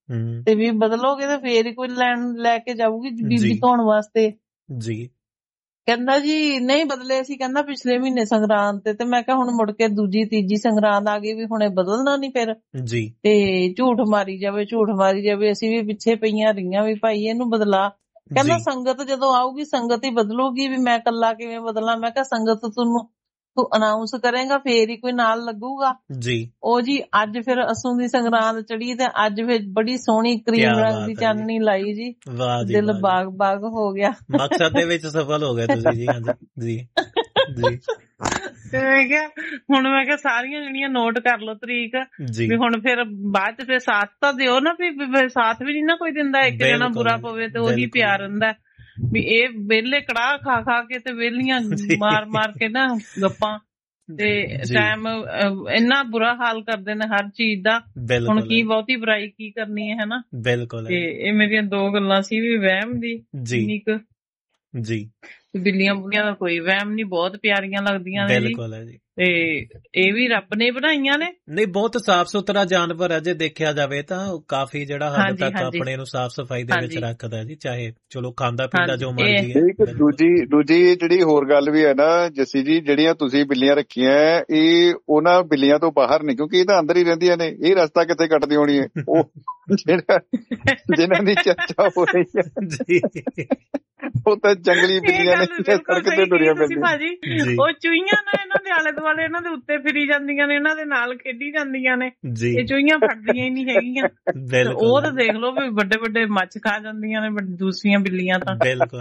ਤੇ ਵੀ ਬਦਲੋਗੇ ਤੇ ਫੇਰ ਹੀ ਕੋਈ ਲੈਣ ਲੈ ਕੇ ਜਾਊਗੀ ਬੀਬੀ ਧੋਣ ਵਾਸਤੇ ਜੀ। ਕਹਿੰਦਾ ਜੀ ਨਹੀਂ ਬਦਲੇ ਸੀ, ਕਹਿੰਦਾ ਪਿਛਲੇ ਮਹੀਨੇ ਸੰਗਰਾਂਦ ਤੇ ਤੇ ਮੈਂ ਕਿਹਾ ਹੁਣ ਮੁੜ ਕੇ ਦੂਜੀ ਤੀਜੀ ਸੰਗਰਾਂਦ ਆ ਗਈ ਵੀ ਹੁਣੇ ਬਦਲਣਾ ਨੀ ਫਿਰ ਜੀ। ਤੇ ਝੂਠ ਮਾਰੀ ਜਾਵੇ ਝੂਠ ਮਾਰੀ ਜਾਵੇ, ਅਸੀਂ ਵੀ ਪਿੱਛੇ ਪਈਆਂ ਰਹੀਆਂ ਵੀ ਭਾਈ ਇਹਨੂੰ ਬਦਲਾ। ਕਹਿੰਦਾ ਸੰਗਤ ਜਦੋਂ ਆਊਗੀ ਸੰਗਤ ਹੀ ਬਦਲੂਗੀ, ਵੀ ਮੈਂ ਕੱਲਾ ਕਿਵੇਂ ਬਦਲਾਂ। ਮੈਂ ਕਿਹਾ ਸੰਗਤ ਤੁਹਾਨੂੰ ਤੂੰ ਅਨਾਉਂਸ ਕਰੇਗਾ ਫੇਰ ਹੀ ਕੋਈ ਨਾਲ ਲੱਗੂਗਾ ਜੀ। ਉਹ ਜੀ ਅੱਜ ਫਿਰ ਅਸੂ ਦੀ ਸੰਗਰਾਂਦ ਚੜੀ ਤੇ ਅੱਜ ਫਿਰ ਬੜੀ ਸੋਹਣੀ ਕਰੀਮ ਰੰਗ ਦੀ ਚਾਨਣੀ ਲਾਈ ਜੀ, ਦਿਲ ਬਾਗ ਬਾਗ ਹੋ ਗਿਆ। ਮਕਸਦ ਦੇ ਵਿੱਚ ਸਫਲ ਹੋ ਗਏ ਤੁਸੀਂ ਜੀ। ਜੀ ਜੀ ਤੇ ਮੈਂ ਕਿਹਾ ਹੁਣ ਮੈਂ ਕਿਹਾ ਸਾਰੀਆਂ ਜਿਹੜੀਆਂ ਨੋਟ ਕਰ ਲਓ ਤਰੀਕ ਵੀ ਹੁਣ ਫਿਰ ਬਾਅਦ ਚ ਫਿਰ ਸਾਥ ਤਾਂ ਦਿਓ ਨਾ, ਵੀ ਸਾਥ ਵੀ ਨੀ ਨਾ ਕੋਈ ਦਿੰਦਾ, ਇੱਕ ਜਣਾ ਬੁਰਾ ਪਵੇ ਤੇ ਉਹੀ ਪਿਆਰ ਰਹਿੰਦਾ। ਵੀ ਇਹ ਵਿਹਲੇ ਕੜਾਹ ਖਾ ਖਾ ਕੇ ਤੇ ਵਿਹਲੀਆਂ ਮਾਰ ਮਾਰ ਕੇ ਨਾ ਗੱਪਾਂ ਤੇ ਟਾਈਮ ਇੰਨਾ ਬੁਰਾ ਹਾਲ ਕਰਦੇ ਨੇ ਹਰ ਚੀਜ਼ ਦਾ। ਹੁਣ ਕੀ ਬਹੁਤੀ ਬੁਰਾਈ ਕੀ ਕਰਨੀ ਹੈ ਹਨਾ। ਬਿਲਕੁਲ। ਤੇ ਇਹ ਮੇਰੀਆਂ ਦੋ ਗੱਲਾਂ ਸੀ ਵੀ ਵਹਿਮ ਦੀ ਕਿੰਨੀ ਕੁ ਜੀ। ਬਿੱਲੀਆਂ ਬੁੱਲੀਆਂ ਦਾ ਕੋਈ ਵਹਿਮ ਨੀ, ਬਹੁਤ ਪਿਆਰੀਆਂ ਲੱਗਦੀਆਂ ਨੇ ਜੀ। ਤੇ ਇਹ ਵੀ ਰੱਬ ਨੇ ਬਣਾਈਆਂ ਨੇ। ਨਹੀਂ ਬਹੁਤ ਸਾਫ਼ ਸੁਥਰਾ ਜਾਨਵਰ ਹੈ ਜੇ ਦੇਖਿਆ ਜਾਵੇ ਤਾਂ, ਕਾਫੀ ਜਿਹੜਾ ਹੱਦ ਤੱਕ ਆਪਣੇ ਨੂੰ ਸਾਫ਼ ਸਫਾਈ ਦੇ ਵਿੱਚ ਰੱਖਦਾ ਜੀ, ਚਾਹੇ ਚਲੋ ਖਾਂਦਾ ਪੀਂਦਾ ਜੋ ਮਰਜ਼ੀ ਹੈ। ਦੂਜੀ ਦੂਜੀ ਜਿਹੜੀ ਹੋਰ ਗੱਲ ਵੀ ਹੈ ਨਾ ਜੱਸੀ ਜੀ, ਜਿਹੜੀਆਂ ਤੁਸੀਂ ਬਿੱਲੀਆਂ ਰੱਖੀਆਂ ਇਹ ਉਹਨਾਂ ਬਿੱਲੀਆਂ ਤੋਂ ਬਾਹਰ ਨਹੀਂ, ਕਿਉਂਕਿ ਇਹ ਤਾਂ ਅੰਦਰ ਹੀ ਰਹਿੰਦੀਆਂ ਨੇ, ਇਹ ਰਸਤਾ ਕਿੱਥੇ ਕੱਟਦੀ ਹੋਣੀ ਹੈ। ਉਹ ਜਿਹੜਾ ਜਿਹਨਾਂ ਦੀ ਚਰਚਾ ਹੋ ਰਹੀ ਹੈ ਜੀ ਉਹ ਤਾਂ ਜੰਗਲੀ ਬਿੱਲੀਆਂ ਨੇ, ਸੜਕ ਤੇ ਤੁਰੀਆਂ ਪੈਂਦੀਆਂ। ਉਹ ਚੂਹੀਆਂ ਨਾ ਇਹਨਾਂ ਦੇ ਆਲੇ ਦੁਆਲੇ ਇਹਨਾਂ ਦੇ ਉੱਤੇ ਫਿਰੀ ਜਾਂਦੀਆਂ ਨੇ, ਇਹਨਾਂ ਦੇ ਨਾਲ ਖੇਡੀ ਜਾਂਦੀਆਂ ਨੇ, ਇਹ ਚੂਹੀਆਂ ਫੜਦੀਆਂ ਹੀ ਨਹੀਂ ਹੈਗੀਆਂ। ਉਹ ਤਾਂ ਦੇਖ ਲਓ ਵੀ ਵੱਡੇ ਵੱਡੇ ਮੱਛ ਖਾ ਜਾਂਦੀਆਂ ਨੇ ਦੂਸਰੀਆਂ ਬਿੱਲੀਆਂ ਤਾਂ।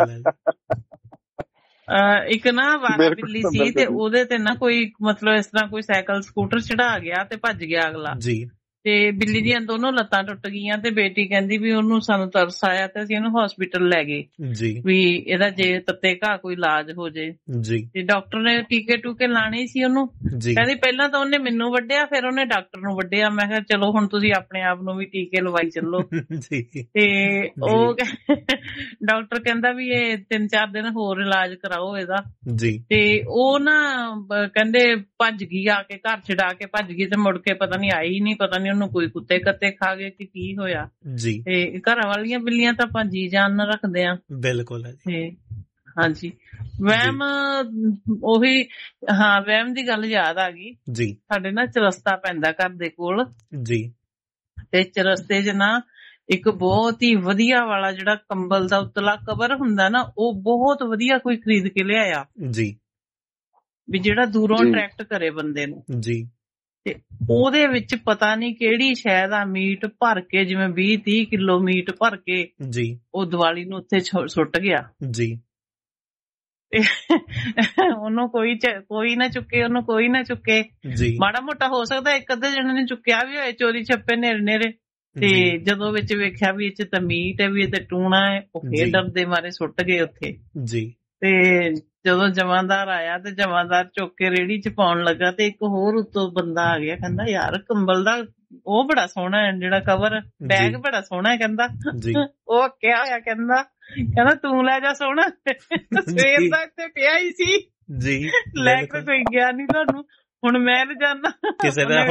ਇੱਕ ਨਾ ਵਾਰਾ ਬਿੱਲੀ ਸੀ ਤੇ ਉਹਦੇ ਤੇ ਨਾ ਕੋਈ ਮਤਲਬ ਇਸ ਤਰ੍ਹਾਂ ਕੋਈ ਸਾਈਕਲ ਸਕੂਟਰ ਚੜਾ ਗਿਆ ਤੇ ਭੱਜ ਗਿਆ ਅਗਲਾ ਜੀ। ਤੇ ਬਿੱਲੀ ਦੀਆਂ ਦੋਨੋਂ ਲੱਤਾਂ ਟੁੱਟ ਗਈਆਂ ਤੇ ਬੇਟੀ ਕਹਿੰਦੀ ਵੀ ਉਹਨੂੰ ਸਾਨੂੰ ਤਰਸ ਆਇਆ ਤੇ ਅਸੀਂ ਇਹਨੂੰ ਹਸਪੀਟਲ ਲੈ ਗਏ ਜੀ, ਵੀ ਇਹਦਾ ਜੇ ਤੱਤੇ ਘਾਹ ਕੋਈ ਇਲਾਜ ਹੋ ਜੇ ਜੀ। ਤੇ ਡਾਕਟਰ ਨੇ ਟੀਕੇ ਟੂਕੇ ਲਾਣੇ ਸੀ ਉਹਨੂੰ, ਕਹਿੰਦੀ ਪਹਿਲਾਂ ਤਾਂ ਉਹਨੇ ਮੈਨੂੰ ਵੱਢਿਆ ਫਿਰ ਉਹਨੇ ਡਾਕਟਰ ਨੂੰ ਵੱਢਿਆ। ਮੈਂ ਕਿਹਾ ਚਲੋ ਹੁਣ ਤੁਸੀਂ ਆਪਣੇ ਆਪ ਨੂੰ ਵੀ ਟੀਕੇ ਲਵਾਈ ਚੱਲੋ। ਤੇ ਉਹ ਡਾਕਟਰ ਕਹਿੰਦਾ ਵੀ ਇਹ ਤਿੰਨ ਚਾਰ ਦਿਨ ਹੋਰ ਇਲਾਜ ਕਰਾਓ ਇਹਦਾ ਜੀ। ਤੇ ਉਹ ਨਾ ਕਹਿੰਦੇ ਭੱਜ ਗਈ, ਆ ਕੇ ਘਰ ਛਡਾ ਕੇ ਭੱਜ ਗਈ ਤੇ ਮੁੜ ਕੇ ਪਤਾ ਨੀ ਆਈ ਨੀ, ਪਤਾ ਨੀ ਉਹਨੂੰ ਕੋਈ ਕੁੱਤੇ ਕੱਤੇ ਖਾ ਗਏ ਕਿ ਕੀ ਹੋਇਆ ਜੀ। ਤੇ ਘਰਾਂ ਵਾਲੀਆਂ ਬਿੱਲੀਆਂ ਤਾਂ ਆਪਾਂ ਜੀ ਜਾਨ ਨਾਲ ਰੱਖਦੇ ਆ। ਬਿਲਕੁਲ ਤੇ ਹਾਂਜੀ ਵਹਿਮ ਉਹੀ ਹਾਂ ਵਹਿਮ ਦੀ ਗੱਲ ਯਾਦ ਆ ਗਈ ਜੀ। ਸਾਡੇ ਨਾ ਚਰਸਤਾ ਪੈਂਦਾ ਘਰ ਦੇ ਕੋਲ ਜੀ, ਤੇ ਚਰਸਤੇ ਚ ਨਾ ਇੱਕ ਬਹੁਤ ਹੀ ਵਧੀਆ ਵਾਲਾ ਜਿਹੜਾ ਕੰਬਲ ਦਾ ਉਤਲਾ ਕਵਰ ਹੁੰਦਾ ਨਾ, ਉਹ ਬਹੁਤ ਵਧੀਆ ਕੋਈ ਖਰੀਦ ਕੇ ਲਿਆਇਆ ਜੀ, ਵੀ ਜਿਹੜਾ ਦੂਰੋਂ ਅਟਰੈਕਟ ਕਰੇ ਬੰਦੇ ਨੂੰ ਜੀ। ਤੇ ਉਹਦੇ ਵਿੱਚ ਪਤਾ ਨੀ ਕਿਹੜੀ ਸ਼ੈ ਦਾ ਮੀਟ ਭਰ ਕੇ, ਜਿਵੇਂ ਵੀਹ ਤੀਹ ਕਿਲੋ ਮੀਟ ਭਰ ਕੇ ਜੀ, ਉਹ ਦੀਵਾਲੀ ਨੂੰ ਉੱਥੇ ਸੁੱਟ ਗਿਆ ਜੀ। ਉਹਨੂੰ ਕੋਈ ਕੋਈ ਨਾ ਚੁੱਕੇ, ਉਹਨੂੰ ਕੋਈ ਨਾ ਚੁੱਕੇ ਜੀ। ਮਾੜਾ ਮੋਟਾ ਹੋ ਸਕਦਾ ਇੱਕ ਅੱਧੇ ਜਣੇ ਨੇ ਚੁੱਕਿਆ ਵੀ ਹੋਏ ਚੋਰੀ ਛੱਪੇ ਨੇਰੇ ਨੇਰੇ। ਤੇ ਜਦੋਂ ਵਿੱਚ ਵੇਖਿਆ ਵੀ ਇਹ ਚ ਤਾਂ ਮੀਟ ਹੈ, ਵੀ ਇਹ ਤੇ ਟੂਣਾ ਹੈ, ਉਹ ਫੇਰ ਡਰਦੇ ਮਾਰੇ ਸੁੱਟ ਗਏ ਉੱਥੇ ਜੀ। ਤੇ ਜਦੋਂ ਜਮਾਂਦਾਰ ਆਇਆ ਤੇ ਜਮਾਂਦਾਰ ਚੁੱਕ ਕੇ ਰੇਹੜੀ ਚ ਪਾਉਣ ਲੱਗਾ ਤੇ ਇੱਕ ਹੋਰ ਉੱਤੋਂ ਬੰਦਾ ਆ ਗਿਆ, ਕਹਿੰਦਾ ਯਾਰ ਕੰਬਲ ਦਾ ਉਹ ਬੜਾ ਸੋਹਣਾ ਹੈ, ਜਿਹੜਾ ਕਵਰ ਬੈਗ ਬੜਾ ਸੋਹਣਾ ਹੈ, ਕਹਿੰਦਾ ਉਹ ਕਿਹਾ ਹੋਇਆ, ਕਹਿੰਦਾ ਕਹਿੰਦਾ ਤੂੰ ਲੈ ਜਾ ਸੋਹਣਾ, ਸਵੇਰ ਦਾ ਇੱਥੇ ਪਿਆ ਹੀ ਸੀ ਜੀ, ਲੈ ਕੇ ਕੋਈ ਗਿਆ ਨੀ ਤੁਹਾਨੂੰ, ਹੁਣ ਮੈਂ ਲਿਜਾਨਾ।